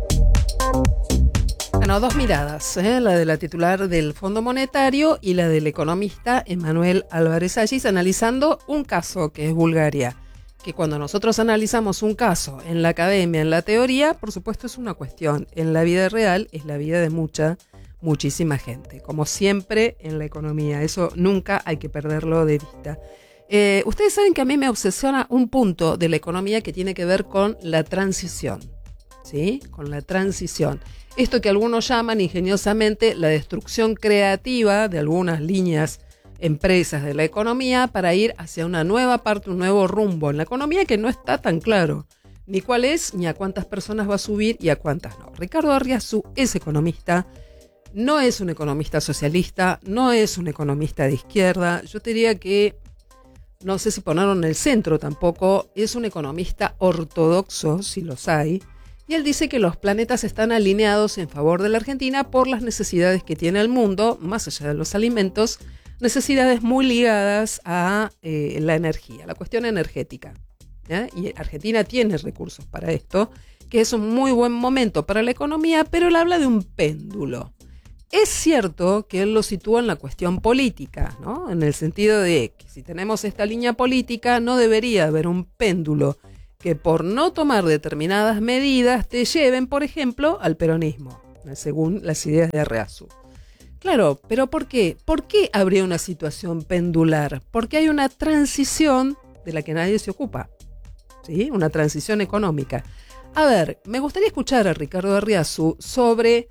Bueno, dos miradas, ¿eh? La de la titular del Fondo Monetario y la del economista Emanuel Álvarez Agis, analizando un caso que es Bulgaria, que cuando nosotros analizamos un caso en la academia, en la teoría, por supuesto es una cuestión, en la vida real es la vida de mucha muchísima gente, como siempre en la economía, eso nunca hay que perderlo de vista. Eh, ustedes saben que a mí me obsesiona un punto de la economía que tiene que ver con la transición, ¿sí? Con la transición. Esto que algunos llaman ingeniosamente la destrucción creativa de algunas líneas, empresas de la economía para ir hacia una nueva parte, un nuevo rumbo en la economía que no está tan claro ni cuál es, ni a cuántas personas va a subir y a cuántas no. Ricardo Arriazu es economista. No es un economista socialista, no es un economista de izquierda. Yo te diría que, no sé si ponerlo en el centro tampoco, es un economista ortodoxo, si los hay. Y él dice que los planetas están alineados en favor de la Argentina por las necesidades que tiene el mundo, más allá de los alimentos, necesidades muy ligadas a eh, la energía, la cuestión energética. ¿Ya? Y Argentina tiene recursos para esto, que es un muy buen momento para la economía, pero él habla de un péndulo. Es cierto que él lo sitúa en la cuestión política, ¿no? En el sentido de que si tenemos esta línea política no debería haber un péndulo que por no tomar determinadas medidas te lleven, por ejemplo, al peronismo, según las ideas de Arriazu. Claro, pero ¿por qué? ¿Por qué habría una situación pendular? Porque hay una transición de la que nadie se ocupa, ¿sí? Una transición económica. A ver, me gustaría escuchar a Ricardo Arriazu sobre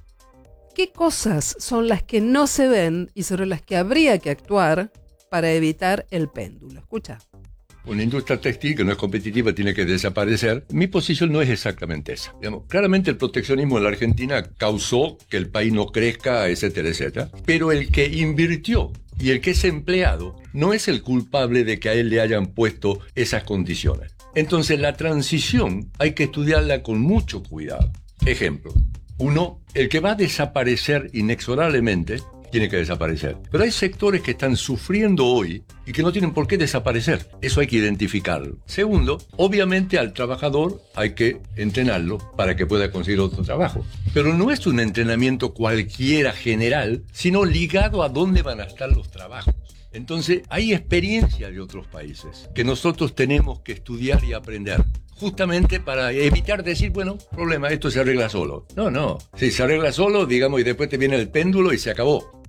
qué cosas son las que no se ven y sobre las que habría que actuar para evitar el péndulo. Escucha. Una industria textil que no es competitiva tiene que desaparecer. Mi posición no es exactamente esa. Digamos, claramente el proteccionismo en la Argentina causó que el país no crezca, etcétera, etcétera. Pero el que invirtió y el que es empleado no es el culpable de que a él le hayan puesto esas condiciones. Entonces la transición hay que estudiarla con mucho cuidado. Ejemplo. Uno, el que va a desaparecer inexorablemente tiene que desaparecer. Pero hay sectores que están sufriendo hoy y que no tienen por qué desaparecer. Eso hay que identificarlo. Segundo, obviamente al trabajador hay que entrenarlo para que pueda conseguir otro trabajo. Pero no es un entrenamiento cualquiera general, sino ligado a dónde van a estar los trabajos. Entonces, hay experiencia de otros países que nosotros tenemos que estudiar y aprender, justamente para evitar decir, bueno, problema, esto se arregla solo. No, no, si se arregla solo, digamos, y después te viene el péndulo y se acabó.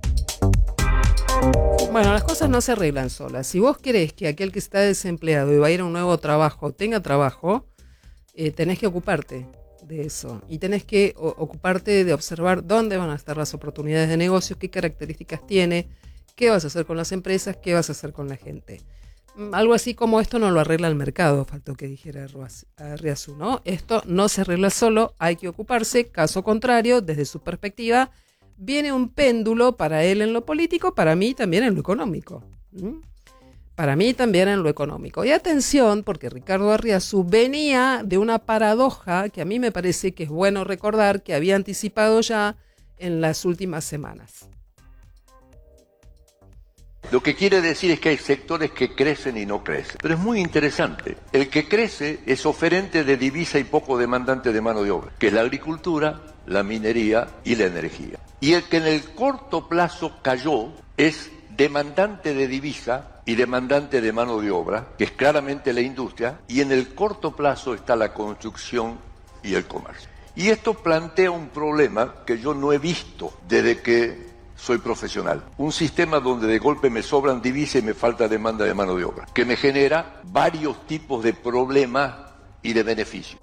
Bueno, las cosas no se arreglan solas. Si vos querés que aquel que está desempleado y va a ir a un nuevo trabajo tenga trabajo, eh, tenés que ocuparte de eso. Y tenés que o, ocuparte de observar dónde van a estar las oportunidades de negocio, qué características tiene, qué vas a hacer con las empresas, qué vas a hacer con la gente. Algo así como esto no lo arregla el mercado, faltó que dijera Arriazú, ¿no? Esto no se arregla solo, hay que ocuparse, caso contrario, desde su perspectiva, viene un péndulo para él en lo político, para mí también en lo económico. ¿Mm? Para mí también en lo económico. Y atención, porque Ricardo Arriazú venía de una paradoja que a mí me parece que es bueno recordar que había anticipado ya en las últimas semanas. Lo que quiere decir es que hay sectores que crecen y no crecen. Pero es muy interesante. El que crece es oferente de divisa y poco demandante de mano de obra, que es la agricultura, la minería y la energía. Y el que en el corto plazo cayó es demandante de divisa y demandante de mano de obra, que es claramente la industria, y en el corto plazo está la construcción y el comercio. Y esto plantea un problema que yo no he visto desde que soy profesional. Un sistema donde de golpe me sobran divisas y me falta demanda de mano de obra, que me genera varios tipos de problemas y de beneficios.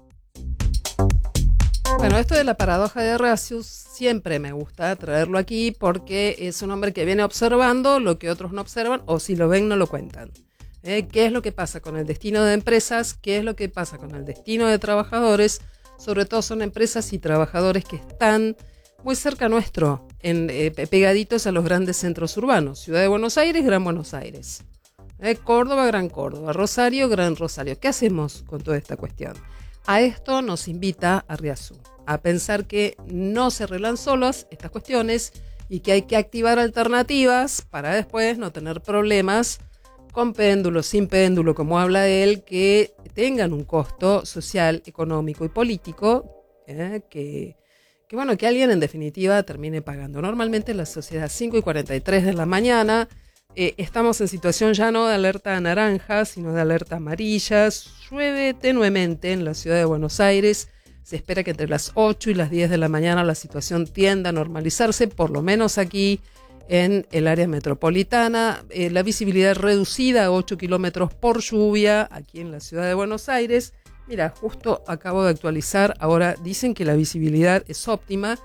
Bueno, esto de la paradoja de Arriazú siempre me gusta traerlo aquí porque es un hombre que viene observando lo que otros no observan o si lo ven no lo cuentan. ¿Eh? ¿Qué es lo que pasa con el destino de empresas? ¿Qué es lo que pasa con el destino de trabajadores? Sobre todo son empresas y trabajadores que están muy cerca nuestro, en, eh, pegaditos a los grandes centros urbanos. Ciudad de Buenos Aires, Gran Buenos Aires. Eh, Córdoba, Gran Córdoba. Rosario, Gran Rosario. ¿Qué hacemos con toda esta cuestión? A esto nos invita Arriazú, a pensar que no se arreglan solas estas cuestiones y que hay que activar alternativas para después no tener problemas con péndulo, sin péndulo, como habla él, que tengan un costo social, económico y político eh, que... que bueno, que alguien en definitiva termine pagando. Normalmente en la sociedad cinco y cuarenta y tres de la mañana eh, estamos en situación ya no de alerta naranja, sino de alerta amarilla. Llueve tenuemente en la ciudad de Buenos Aires. Se espera que entre las ocho y las diez de la mañana la situación tienda a normalizarse, por lo menos aquí en el área metropolitana. Eh, la visibilidad reducida a ocho kilómetros por lluvia aquí en la ciudad de Buenos Aires. Mira, justo acabo de actualizar, ahora dicen que la visibilidad es óptima.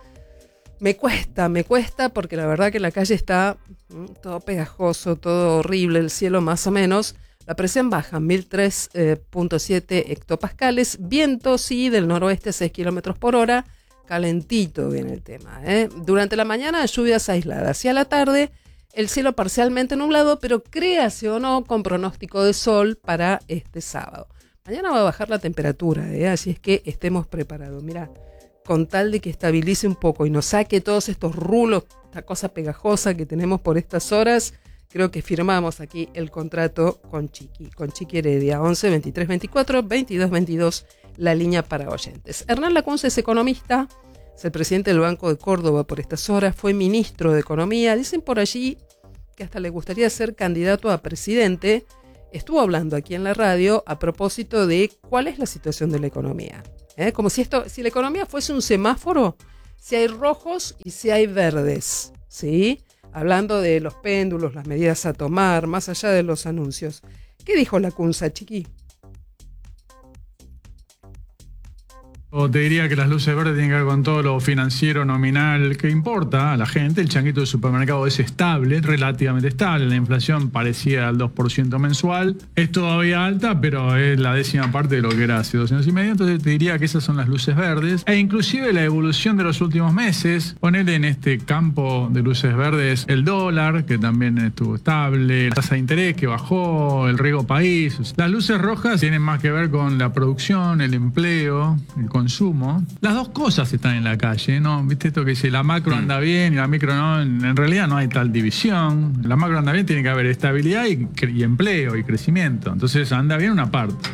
Me cuesta, me cuesta porque la verdad que la calle está mm, todo pegajoso, todo horrible, el cielo más o menos. La presión baja, mil tres punto siete hectopascales, viento sí del noroeste a seis kilómetros por hora, calentito viene el tema. ¿eh? Durante la mañana lluvias aisladas y a la tarde el cielo parcialmente nublado, pero créase o no con pronóstico de sol para este sábado. Mañana va a bajar la temperatura, ¿eh? Así es que estemos preparados. Mira, con tal de que estabilice un poco y nos saque todos estos rulos, esta cosa pegajosa que tenemos por estas horas, creo que firmamos aquí el contrato con Chiqui, con Chiqui Heredia, once, veintitrés, veinticuatro, veintidós, veintidós, la línea para oyentes. Hernán Lacunza es economista, es el presidente del Banco de Córdoba por estas horas, fue ministro de Economía, dicen por allí que hasta le gustaría ser candidato a presidente. Estuvo hablando aquí en la radio a propósito de cuál es la situación de la economía. ¿Eh? Como si esto, si la economía fuese un semáforo, si hay rojos y si hay verdes, ¿sí? Hablando de los péndulos, las medidas a tomar, más allá de los anuncios. ¿Qué dijo Lacunza, Chiqui? O te diría que las luces verdes tienen que ver con todo lo financiero nominal que importa a la gente. El changuito del supermercado es estable, relativamente estable. La inflación parecía al dos por ciento mensual. Es todavía alta, pero es la décima parte de lo que era hace dos años y medio. Entonces te diría que esas son las luces verdes. E inclusive la evolución de los últimos meses. Ponele en este campo de luces verdes el dólar, que también estuvo estable. La tasa de interés que bajó, el riego país. Las luces rojas tienen más que ver con la producción, el empleo, el consumo consumo. Las dos cosas están en la calle, ¿no? ¿Viste esto que dice la macro anda bien y la micro no? En realidad no hay tal división. La macro anda bien, tiene que haber estabilidad y, y empleo y crecimiento. Entonces anda bien una parte.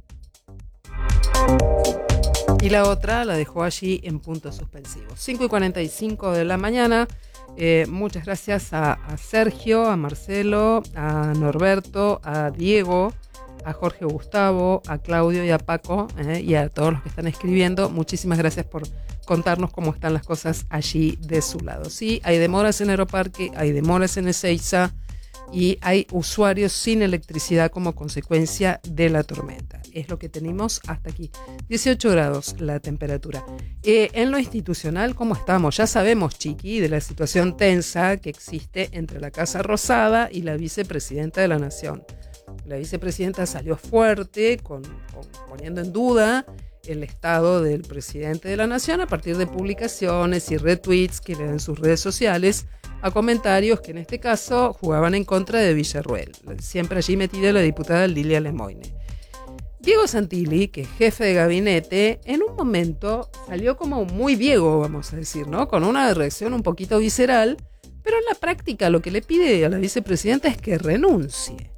Y la otra la dejó allí en puntos suspensivos. cinco y cuarenta y cinco de la mañana. Eh, muchas gracias a, a Sergio, a Marcelo, a Norberto, a Diego, a Jorge Gustavo, a Claudio y a Paco, eh, y a todos los que están escribiendo. Muchísimas gracias por contarnos cómo están las cosas allí de su lado. Sí, hay demoras en Aeroparque, hay demoras en Ezeiza y hay usuarios sin electricidad como consecuencia de la tormenta. Es lo que tenemos hasta aquí. dieciocho grados la temperatura. Eh, en lo institucional, ¿cómo estamos? Ya sabemos, Chiqui, de la situación tensa que existe entre la Casa Rosada y la vicepresidenta de la Nación. La vicepresidenta salió fuerte, con, con, poniendo en duda el estado del presidente de la Nación a partir de publicaciones y retweets que le dan sus redes sociales a comentarios que en este caso jugaban en contra de Villarruel. Siempre allí metida la diputada Lilia Lemoyne. Diego Santilli, que es jefe de gabinete, en un momento salió como muy Diego, vamos a decir, ¿no? Con una reacción un poquito visceral, pero en la práctica lo que le pide a la vicepresidenta es que renuncie.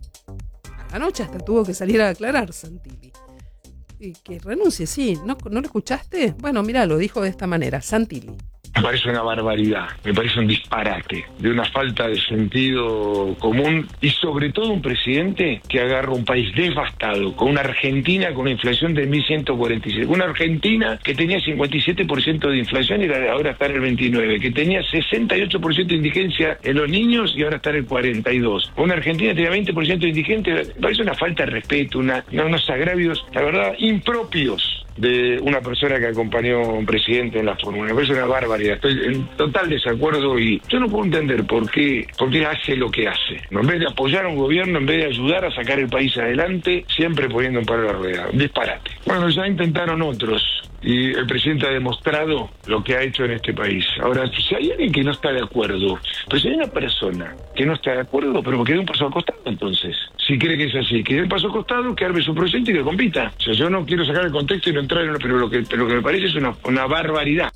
Anoche hasta tuvo que salir a aclarar Santilli. Y que renuncie, sí. ¿No, ¿No lo escuchaste? Bueno, mira, lo dijo de esta manera, Santilli. Me parece una barbaridad, me parece un disparate, de una falta de sentido común y sobre todo un presidente que agarra un país devastado, con una Argentina con una inflación de mil ciento cuarenta y siete, una Argentina que tenía cincuenta y siete por ciento de inflación y ahora está en el veintinueve, que tenía sesenta y ocho por ciento de indigencia en los niños y ahora está en el cuarenta y dos. Una Argentina que tenía veinte por ciento de indigencia, me parece una falta de respeto, una, unos agravios, la verdad, impropios de una persona que acompañó a un presidente en la fórmula. Me parece una barbaridad. Estoy en total desacuerdo y yo no puedo entender por qué, por qué hace lo que hace. En vez de apoyar a un gobierno, en vez de ayudar a sacar el país adelante, siempre poniendo un palo a la rueda. Un disparate. Bueno, ya intentaron otros y el presidente ha demostrado lo que ha hecho en este país. Ahora, si hay alguien que no está de acuerdo, pero si hay una persona que no está de acuerdo, pero que dé un paso al costado, entonces, si cree que es así, que dé un paso al costado, que arme su proyecto y que compita. O sea, yo no quiero sacar el contexto y no entrar en una, pero lo que, pero lo que me parece es una, una barbaridad.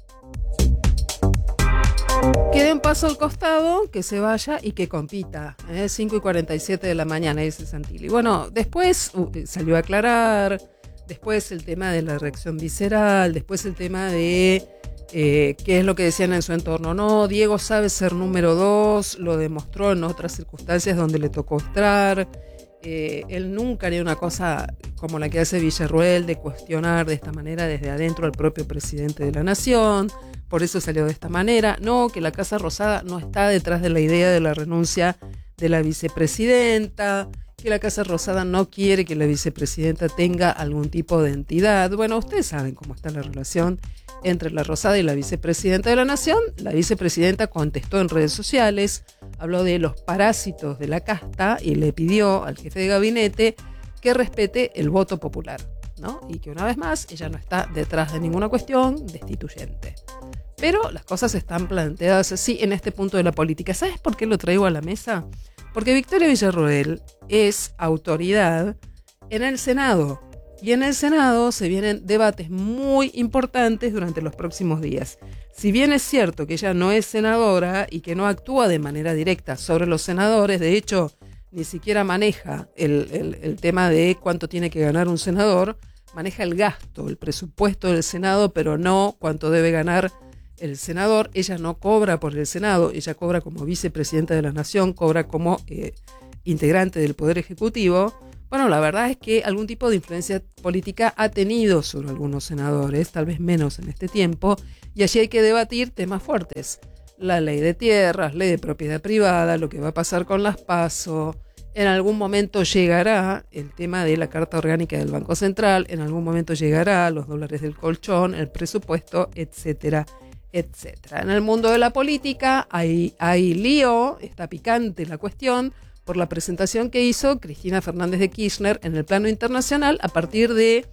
Que dé un paso al costado, que se vaya y que compita. ¿eh? cinco y cuarenta y siete de la mañana, dice Santilli. Bueno, después uh, salió a aclarar, después el tema de la reacción visceral, después el tema de eh, qué es lo que decían en su entorno. No, Diego sabe ser número dos, lo demostró en otras circunstancias donde le tocó estar. Eh, él nunca haría una cosa como la que hace Villarruel, de cuestionar de esta manera desde adentro al propio presidente de la Nación. Por eso salió de esta manera. No, que la Casa Rosada no está detrás de la idea de la renuncia de la vicepresidenta, que la Casa Rosada no quiere que la vicepresidenta tenga algún tipo de entidad. Bueno, ustedes saben cómo está la relación entre la Rosada y la vicepresidenta de la Nación. La vicepresidenta contestó en redes sociales, habló de los parásitos de la casta y le pidió al jefe de gabinete que respete el voto popular, ¿no? Y que una vez más ella no está detrás de ninguna cuestión destituyente. Pero las cosas están planteadas así en este punto de la política. ¿Sabes por qué lo traigo a la mesa? Porque Victoria Villarroel es autoridad en el Senado. Y en el Senado se vienen debates muy importantes durante los próximos días. Si bien es cierto que ella no es senadora y que no actúa de manera directa sobre los senadores, de hecho, ni siquiera maneja el, el, el tema de cuánto tiene que ganar un senador, maneja el gasto, el presupuesto del Senado, pero no cuánto debe ganar el senador. Ella no cobra por el Senado, ella cobra como vicepresidenta de la Nación, cobra como eh, integrante del Poder Ejecutivo. Bueno, la verdad es que algún tipo de influencia política ha tenido sobre algunos senadores, tal vez menos en este tiempo, y allí hay que debatir temas fuertes. La ley de tierras, ley de propiedad privada, lo que va a pasar con las PASO. En algún momento llegará el tema de la Carta Orgánica del Banco Central, en algún momento llegará los dólares del colchón, el presupuesto, etcétera, etcétera. En el mundo de la política hay, hay lío, está picante la cuestión, por la presentación que hizo Cristina Fernández de Kirchner en el plano internacional a partir de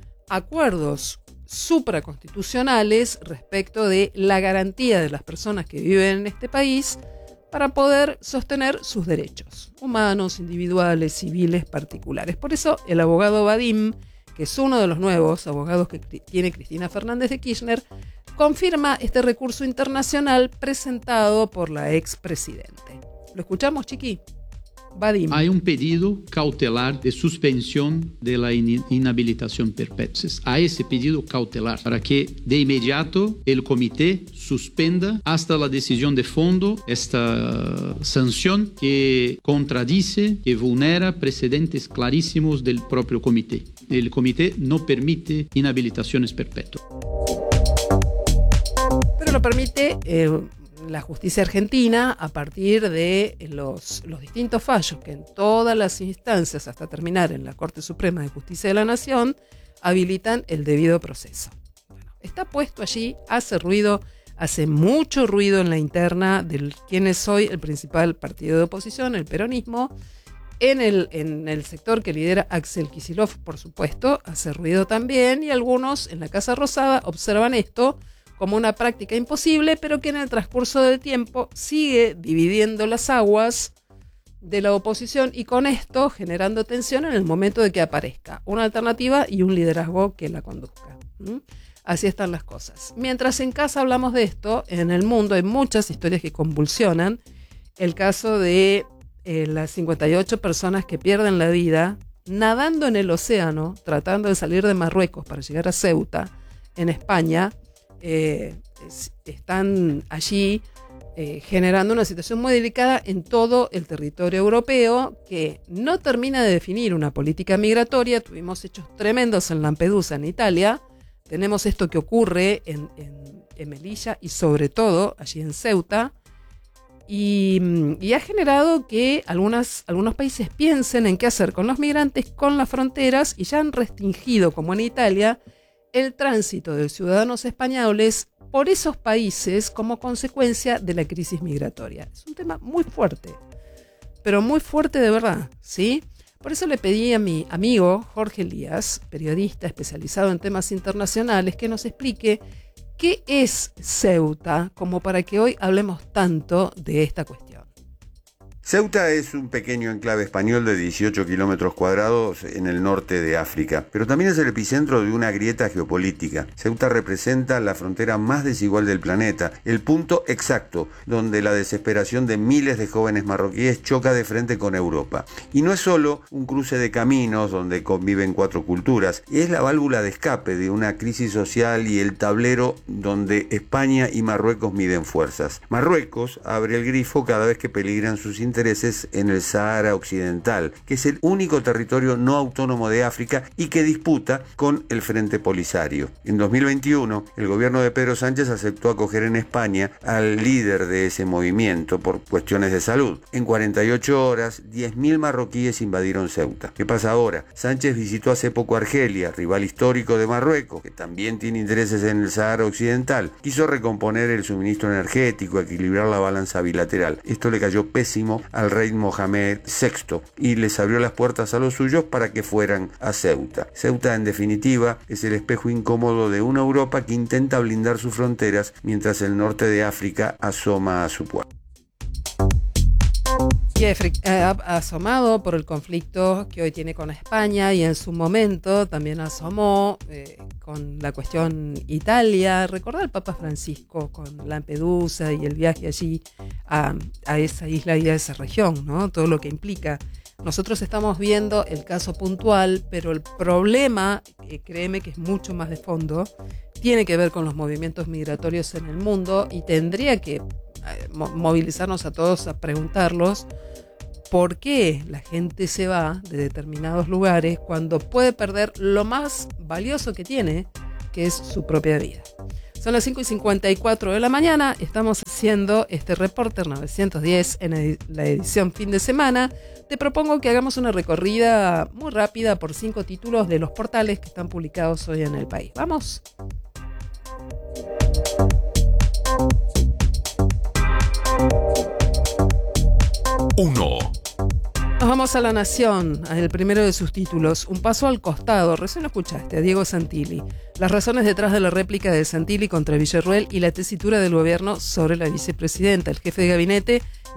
acuerdos supraconstitucionales respecto de la garantía de las personas que viven en este país para poder sostener sus derechos humanos, individuales, civiles, particulares. Por eso el abogado Vadim, que es uno de los nuevos abogados que tiene Cristina Fernández de Kirchner, confirma este recurso internacional presentado por la expresidente. ¿Lo escuchamos, Chiqui? Vadim. Hay un pedido cautelar de suspensión de la in- inhabilitación perpetua. Hay ese pedido cautelar para que de inmediato el comité suspenda hasta la decisión de fondo esta sanción que contradice, que vulnera precedentes clarísimos del propio comité. El comité no permite inhabilitaciones perpetuas. Pero lo permite eh, la justicia argentina a partir de los, los distintos fallos que en todas las instancias, hasta terminar en la Corte Suprema de Justicia de la Nación, habilitan el debido proceso. Bueno, está puesto allí, hace ruido, hace mucho ruido en la interna de quién es hoy el principal partido de oposición, el peronismo. En el, en el sector que lidera Axel Kicillof, por supuesto, hace ruido también, y algunos en la Casa Rosada observan esto como una práctica imposible, pero que en el transcurso del tiempo sigue dividiendo las aguas de la oposición y con esto generando tensión en el momento de que aparezca una alternativa y un liderazgo que la conduzca. ¿Mm? Así están las cosas. Mientras en casa hablamos de esto, en el mundo hay muchas historias que convulsionan. El caso de eh, las cincuenta y ocho personas que pierden la vida nadando en el océano, tratando de salir de Marruecos para llegar a Ceuta, en España. Eh, es, están allí eh, generando una situación muy delicada en todo el territorio europeo que no termina de definir una política migratoria. Tuvimos hechos tremendos en Lampedusa, en Italia. Tenemos esto que ocurre en, en, en Melilla y sobre todo allí en Ceuta. Y, y ha generado que algunas, algunos países piensen en qué hacer con los migrantes, con las fronteras, y ya han restringido, como en Italia, el tránsito de ciudadanos españoles por esos países como consecuencia de la crisis migratoria. Es un tema muy fuerte, pero muy fuerte de verdad, ¿sí? Por eso le pedí a mi amigo Jorge Elías, periodista especializado en temas internacionales, que nos explique qué es Ceuta, como para que hoy hablemos tanto de esta cuestión. Ceuta es un pequeño enclave español de dieciocho kilómetros cuadrados en el norte de África, pero también es el epicentro de una grieta geopolítica. Ceuta representa la frontera más desigual del planeta, el punto exacto donde la desesperación de miles de jóvenes marroquíes choca de frente con Europa. Y no es solo un cruce de caminos donde conviven cuatro culturas, es la válvula de escape de una crisis social y el tablero donde España y Marruecos miden fuerzas. Marruecos abre el grifo cada vez que peligran sus intereses intereses en el Sahara Occidental, que es el único territorio no autónomo de África y que disputa con el Frente Polisario. En dos mil veintiuno, el gobierno de Pedro Sánchez aceptó acoger en España al líder de ese movimiento por cuestiones de salud. En cuarenta y ocho horas, diez mil marroquíes invadieron Ceuta. ¿Qué pasa ahora? Sánchez visitó hace poco Argelia, rival histórico de Marruecos, que también tiene intereses en el Sahara Occidental. Quiso recomponer el suministro energético, equilibrar la balanza bilateral. Esto le cayó pésimo al rey Mohamed sexto y les abrió las puertas a los suyos para que fueran a Ceuta. Ceuta, en definitiva, es el espejo incómodo de una Europa que intenta blindar sus fronteras mientras el norte de África asoma a su puerta. Y ha asomado por el conflicto que hoy tiene con España y en su momento también asomó eh, con la cuestión Italia. Recordar al Papa Francisco con Lampedusa y el viaje allí a, a esa isla y a esa región, ¿no? Todo lo que implica. Nosotros estamos viendo el caso puntual, pero el problema, eh, créeme que es mucho más de fondo, tiene que ver con los movimientos migratorios en el mundo y tendría que movilizarnos a todos a preguntarlos por qué la gente se va de determinados lugares cuando puede perder lo más valioso que tiene, que es su propia vida. Son las cinco y cincuenta y cuatro de la mañana, estamos haciendo este Reporter novecientos diez en la edición fin de semana. Te propongo que hagamos una recorrida muy rápida por cinco títulos de los portales que están publicados hoy en el país. ¿Vamos? uno. Nos vamos a La Nación, el primero de sus títulos. Un paso al costado. Recién lo escuchaste, a Diego Santilli. Las razones detrás de la réplica de Santilli contra Villarruel y la tesitura del gobierno sobre la vicepresidenta. El jefe de gabinete